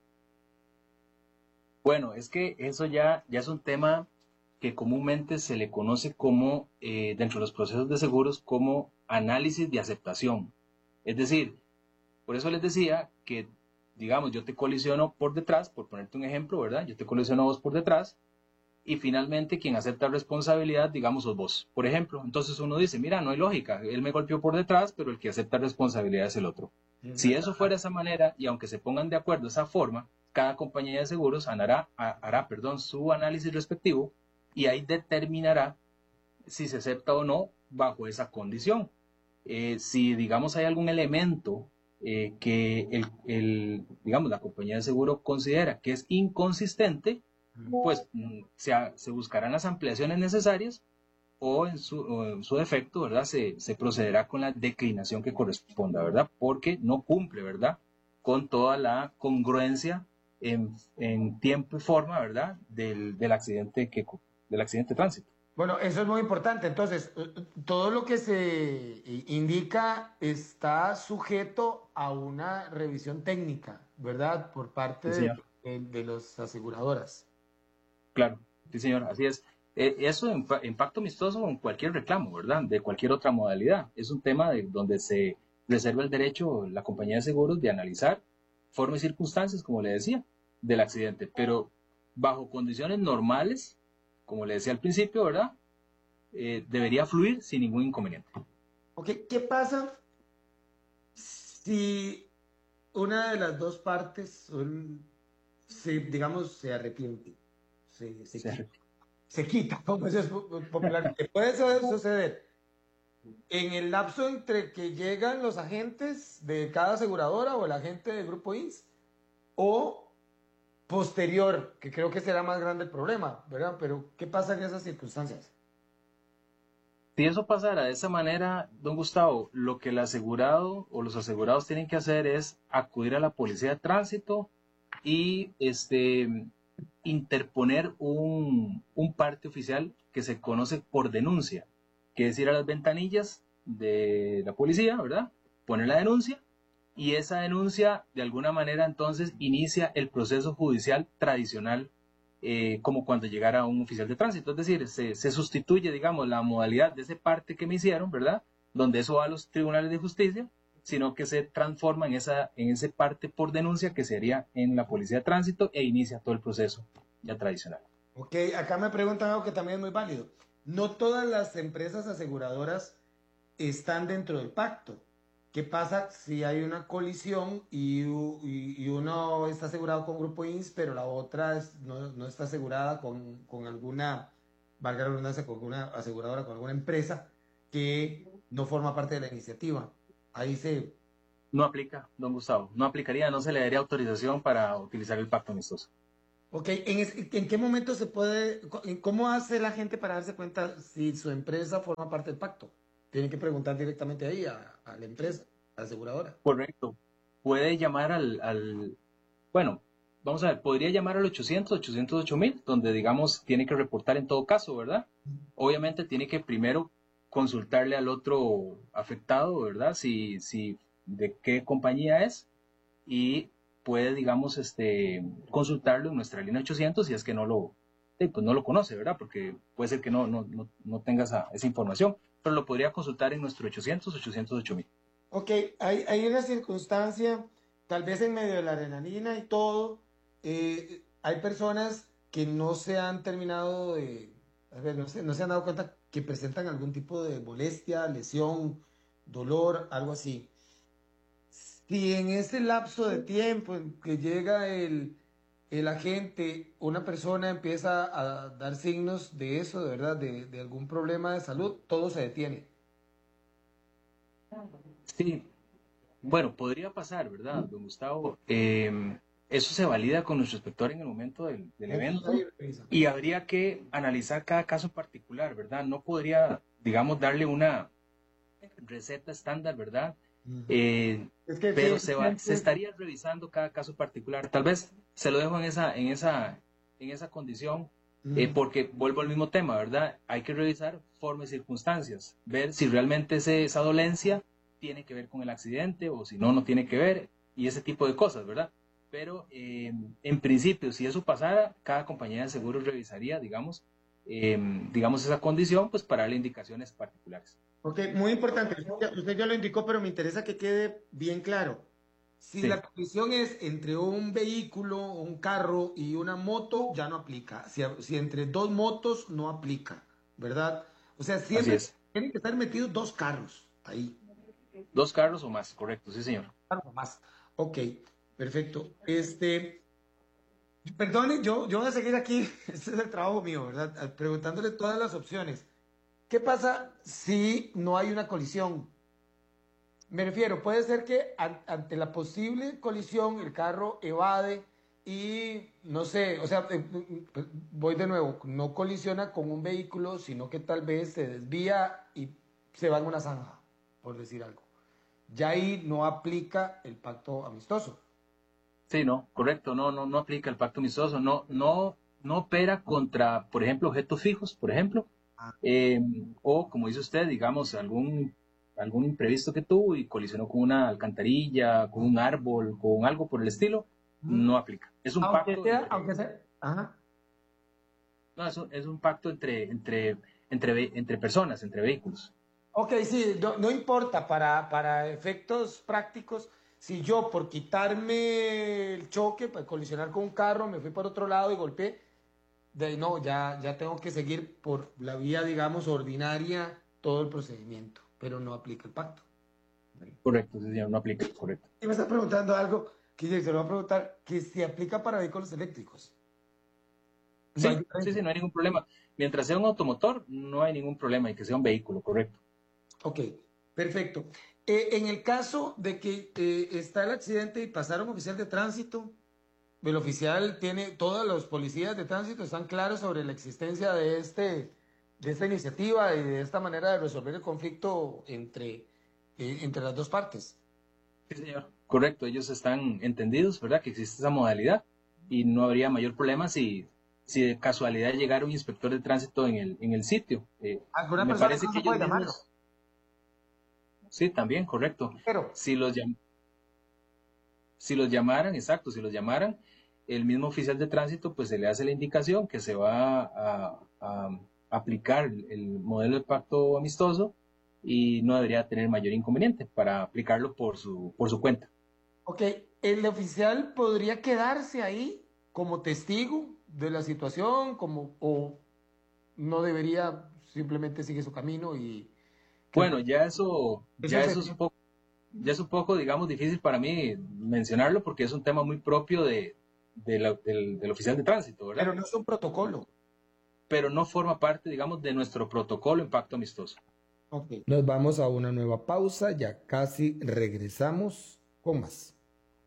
Bueno, es que eso ya, ya es un tema que comúnmente se le conoce como, eh, dentro de los procesos de seguros, como análisis de aceptación. Es decir, por eso les decía que, digamos, yo te colisiono por detrás, por ponerte un ejemplo, ¿verdad? Yo te colisiono a vos por detrás y finalmente quien acepta responsabilidad, digamos, sos vos, por ejemplo. Entonces uno dice, mira, no hay lógica, él me golpeó por detrás, pero el que acepta responsabilidad es el otro. Si eso fuera de esa manera, y aunque se pongan de acuerdo de esa forma, cada compañía de seguros hará, hará perdón, su análisis respectivo y ahí determinará si se acepta o no bajo esa condición. Eh, si, digamos, hay algún elemento eh, que el, el, digamos, la compañía de seguro considera que es inconsistente, pues se, se buscarán las ampliaciones necesarias o en su, o en su defecto, ¿verdad? Se, se procederá con la declinación que corresponda, ¿verdad? Porque no cumple, ¿verdad? Con toda la congruencia en, en tiempo y forma, ¿verdad? Del, del, accidente que, del accidente de tránsito. Bueno, eso es muy importante. Entonces, todo lo que se sí. indica está sujeto a una revisión técnica, ¿verdad? Por parte sí, de, de, de las aseguradoras. Claro, sí, señor, así es. Eh, eso en, en pacto amistoso o en cualquier reclamo, ¿verdad? De cualquier otra modalidad. Es un tema de, donde se reserva el derecho la compañía de seguros de analizar forma y circunstancias, como le decía, del accidente, pero bajo condiciones normales, como le decía al principio, ¿verdad? Eh, debería fluir sin ningún inconveniente. Ok, ¿qué pasa si una de las dos partes son, se, digamos, se arrepiente? Se, se, se, quita, se quita, como es popular. ¿Qué puede suceder? En el lapso entre que llegan los agentes de cada aseguradora o el agente del grupo I N S S o posterior, que creo que será más grande el problema, ¿verdad? Pero, ¿qué pasa en esas circunstancias? Si eso pasara de esa manera, don Gustavo, lo que el asegurado o los asegurados tienen que hacer es acudir a la policía de tránsito y este, interponer un, un parte oficial que se conoce por denuncia, que es ir a las ventanillas de la policía, ¿verdad? Poner la denuncia y esa denuncia de alguna manera entonces inicia el proceso judicial tradicional eh, como cuando llegara un oficial de tránsito, es decir, se, se sustituye, digamos, la modalidad de ese parte que me hicieron, ¿verdad? Donde eso va a los tribunales de justicia, sino que se transforma en esa en ese parte por denuncia que sería en la policía de tránsito e inicia todo el proceso ya tradicional. Ok, acá me preguntan algo que también es muy válido. No todas las empresas aseguradoras están dentro del pacto. ¿Qué pasa si hay una colisión y, y, y uno está asegurado con Grupo I N S S, pero la otra es, no, no está asegurada con, con alguna, valga la redundancia, con una aseguradora, con alguna empresa que no forma parte de la iniciativa? Ahí se, No aplica, don Gustavo. No aplicaría, no se le daría autorización para utilizar el pacto amistoso. Ok, ¿en, es, ¿en qué momento se puede, cómo hace la gente para darse cuenta si su empresa forma parte del pacto? Tienen que preguntar directamente ahí a, a la empresa, a la aseguradora. Correcto. Puede llamar al, al, bueno, vamos a ver, podría llamar al ochocientos, ochocientos ocho mil, donde digamos tiene que reportar en todo caso, ¿verdad? Obviamente tiene que primero consultarle al otro afectado, ¿verdad? Si, si, de qué compañía es, y puede, digamos, este, consultarlo en nuestra línea ochocientos si es que no lo, eh, pues no lo conoce, ¿verdad? Porque puede ser que no, no, no, no tenga esa, esa información, pero lo podría consultar en nuestro ochocientos, ochocientos ocho mil. Ok, hay, hay una circunstancia, tal vez en medio de la adrenalina y todo, eh, hay personas que no se han terminado de, a ver, no, sé, no se han dado cuenta que presentan algún tipo de molestia, lesión, dolor, algo así. Si en ese lapso de tiempo en que llega el, el agente, una persona empieza a dar signos de eso, de verdad, de, de algún problema de salud, todo se detiene. Sí, bueno, podría pasar, ¿verdad, don Gustavo? Eh, eso se valida con nuestro inspector en el momento del, del evento y habría que analizar cada caso particular, ¿verdad? No podría, digamos, darle una receta estándar, ¿verdad? Eh, es que pero sí, se, va, se estaría revisando cada caso particular. Tal vez se lo dejo en esa, en esa, en esa condición, mm. eh, porque vuelvo al mismo tema, ¿verdad? Hay que revisar formas y circunstancias, ver si realmente ese, esa dolencia tiene que ver con el accidente o si no, no tiene que ver, y ese tipo de cosas, ¿verdad? Pero eh, en principio, si eso pasara, cada compañía de seguros revisaría, digamos, eh, digamos esa condición, pues para darle indicaciones particulares. Ok, muy importante. Usted ya lo indicó, pero me interesa que quede bien claro. Si sí. La colisión es entre un vehículo, un carro y una moto, ya no aplica. Si, si entre dos motos, no aplica, ¿verdad? O sea, siempre tienen que estar metidos dos carros ahí. Dos carros o más, correcto, sí, señor. Carros o más. Ok, perfecto. Este, perdone, yo, yo voy a seguir aquí. Este es el trabajo mío, ¿verdad? Preguntándole todas las opciones. ¿Qué pasa si no hay una colisión? Me refiero, puede ser que ante la posible colisión el carro evade y no sé, o sea, voy de nuevo, no colisiona con un vehículo, sino que tal vez se desvía y se va en una zanja, por decir algo. Ya ahí no aplica el pacto amistoso. Sí, no, correcto, no, no, no aplica el pacto amistoso, no, no, no opera contra, por ejemplo, objetos fijos, por ejemplo. Eh, o como dice usted, digamos, algún, algún imprevisto que tuvo y colisionó con una alcantarilla, con un árbol, con algo por el estilo, no aplica. Es un aunque pacto. Sea, entre, aunque sea, ajá. No, es un, es un pacto entre, entre, entre, entre personas, entre vehículos. Ok, sí, no, no importa, para, para efectos prácticos, si yo por quitarme el choque, para colisionar con un carro, me fui por otro lado y golpeé, de no, ya, ya tengo que seguir por la vía, digamos, ordinaria todo el procedimiento, pero no aplica el pacto. Correcto, sí, señor, no aplica, correcto. Y me está preguntando algo que se lo va a preguntar, que si aplica para vehículos eléctricos. Sí, no sí, sí, no hay ningún problema. Mientras sea un automotor, no hay ningún problema y que sea un vehículo, correcto. Ok, perfecto. Eh, en el caso de que eh, está el accidente y pasaron oficial de tránsito, el oficial tiene, todos los policías de tránsito están claros sobre la existencia de, este, de esta iniciativa y de esta manera de resolver el conflicto entre, eh, entre las dos partes. Sí, señor. Correcto, ellos están entendidos, ¿verdad? Que existe esa modalidad y no habría mayor problema si, si de casualidad llegara un inspector de tránsito en el, en el sitio. Eh, ¿Alguna me persona parece no que se puede ellos llamarlo? mismos... Sí, también, correcto. Pero... Si los, llam... si los llamaran, exacto, si los llamaran, el mismo oficial de tránsito pues se le hace la indicación que se va a, a, a aplicar el modelo de pacto amistoso y no debería tener mayor inconveniente para aplicarlo por su, por su cuenta. Ok, ¿el oficial podría quedarse ahí como testigo de la situación como, o no debería, simplemente sigue su camino y... Bueno, ya eso, ya eso es un poco, ya es un poco, digamos, difícil para mí mencionarlo porque es un tema muy propio de, de la, del, del oficial de tránsito, ¿verdad? Pero no es un protocolo. Pero no forma parte, digamos, de nuestro protocolo en pacto amistoso. Ok. Nos vamos a una nueva pausa, ya casi regresamos con más.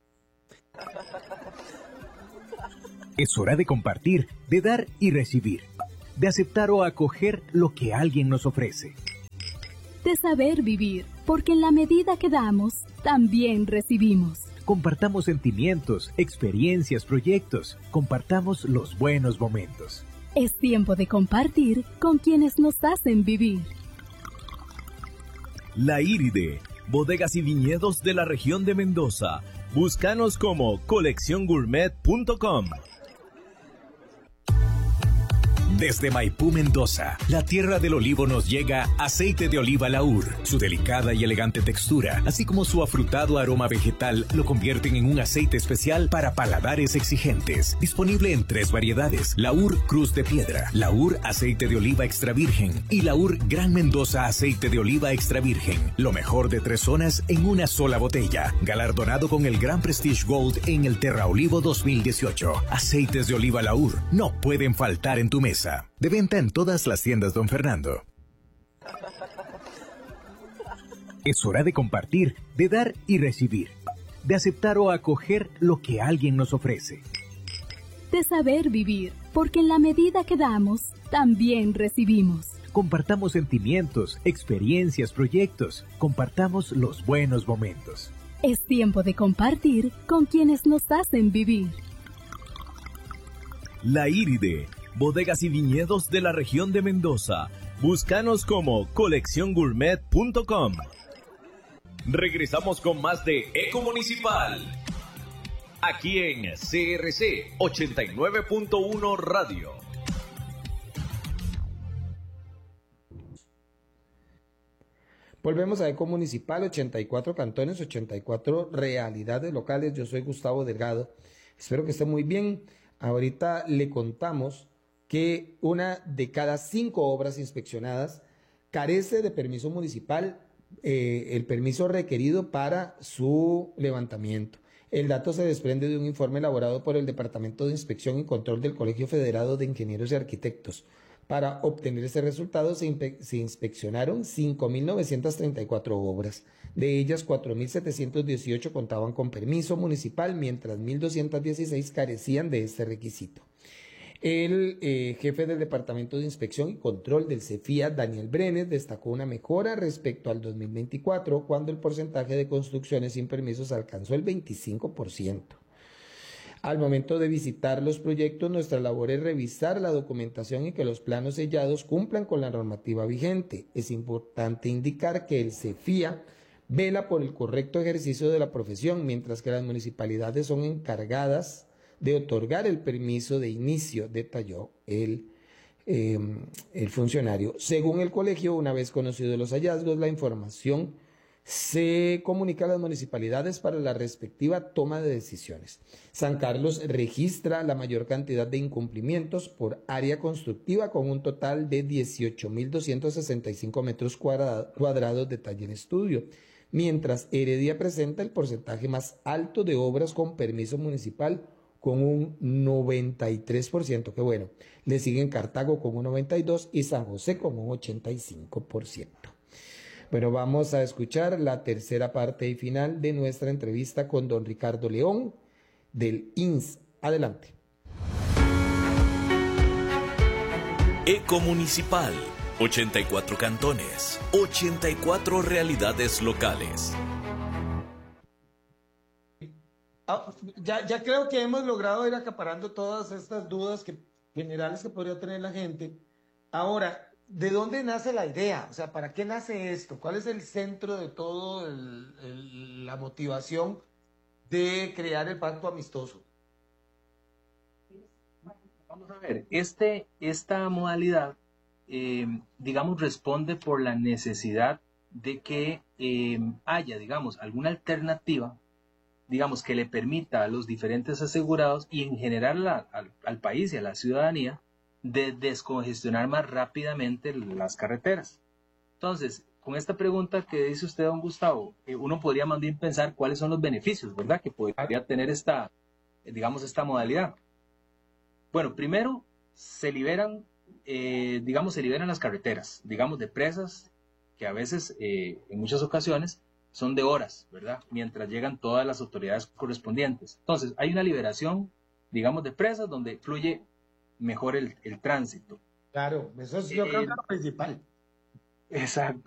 Es hora de compartir, de dar y recibir, de aceptar o acoger lo que alguien nos ofrece. De saber vivir, porque en la medida que damos, también recibimos. Compartamos sentimientos, experiencias, proyectos. Compartamos los buenos momentos. Es tiempo de compartir con quienes nos hacen vivir. La Iride, bodegas y viñedos de la región de Mendoza. Búscanos como colección gourmet punto com. Desde Maipú, Mendoza, la tierra del olivo, nos llega aceite de oliva Laur. Su delicada y elegante textura, así como su afrutado aroma vegetal, lo convierten en un aceite especial para paladares exigentes. Disponible en tres variedades: Laur Cruz de Piedra, Laur Aceite de Oliva Extra Virgen y Laur Gran Mendoza Aceite de Oliva Extra Virgen. Lo mejor de tres zonas en una sola botella. Galardonado con el Gran Prestige Gold en el Terra Olivo dos mil dieciocho. Aceites de oliva Laur no pueden faltar en tu mesa. De venta en todas las tiendas Don Fernando. Es hora de compartir, de dar y recibir, de aceptar o acoger lo que alguien nos ofrece. De saber vivir, porque en la medida que damos, también recibimos. Compartamos sentimientos, experiencias, proyectos. Compartamos los buenos momentos. Es tiempo de compartir con quienes nos hacen vivir. La Iride, bodegas y viñedos de la región de Mendoza. Búscanos como colección gourmet punto com. Regresamos con más de Eco Municipal, aquí en C R C ochenta y nueve punto uno Radio. Volvemos a Eco Municipal, ochenta y cuatro cantones, ochenta y cuatro realidades locales. Yo soy Gustavo Delgado. Espero que esté muy bien. Ahorita le contamos que una de cada cinco obras inspeccionadas carece de permiso municipal, eh, el permiso requerido para su levantamiento. El dato se desprende de un informe elaborado por el Departamento de Inspección y Control del Colegio Federado de Ingenieros y Arquitectos. Para obtener ese resultado se, inspe- se inspeccionaron cinco mil novecientas treinta y cuatro obras. De ellas, cuatro mil setecientos dieciocho contaban con permiso municipal, mientras mil doscientos dieciséis carecían de este requisito. El eh, jefe del Departamento de Inspección y Control del CEFIA, Daniel Brenes, destacó una mejora respecto al dos mil veinticuatro, cuando el porcentaje de construcciones sin permisos alcanzó el veinticinco por ciento. Al momento de visitar los proyectos, nuestra labor es revisar la documentación y que los planos sellados cumplan con la normativa vigente. Es importante indicar que el CEFIA vela por el correcto ejercicio de la profesión, mientras que las municipalidades son encargadas de otorgar el permiso de inicio, detalló el, eh, el funcionario. Según el colegio, una vez conocidos los hallazgos, la información se comunica a las municipalidades para la respectiva toma de decisiones. San Carlos registra la mayor cantidad de incumplimientos por área constructiva, con un total de dieciocho mil doscientos sesenta y cinco metros cuadrados de taller estudio, mientras Heredia presenta el porcentaje más alto de obras con permiso municipal, con un noventa y tres por ciento, que bueno, le siguen Cartago con un noventa y dos por ciento y San José con un ochenta y cinco por ciento. Bueno, vamos a escuchar la tercera parte y final de nuestra entrevista con don Ricardo León del I N S. Adelante. Eco Municipal, ochenta y cuatro cantones, ochenta y cuatro realidades locales. Ah, ya, ya creo que hemos logrado ir acaparando todas estas dudas que, generales que podría tener la gente. Ahora, ¿de dónde nace la idea? O sea, ¿para qué nace esto? ¿Cuál es el centro de todo el, el, la motivación de crear el pacto amistoso? Vamos a ver, este, esta modalidad, eh, digamos, responde por la necesidad de que eh, haya, digamos, alguna alternativa, digamos, que le permita a los diferentes asegurados y en general la, al, al país y a la ciudadanía de descongestionar más rápidamente las carreteras. Entonces, con esta pregunta que dice usted, don Gustavo, eh, uno podría más bien pensar cuáles son los beneficios, ¿verdad?, que podría tener esta, eh, digamos, esta modalidad. Bueno, primero, se liberan, eh, digamos, se liberan las carreteras, digamos, de presas que a veces, eh, en muchas ocasiones, son de horas, ¿verdad? Mientras llegan todas las autoridades correspondientes. Entonces, hay una liberación, digamos, de presas donde fluye mejor el, el tránsito. Claro, eso es yo Eh, creo que es lo principal. Exacto.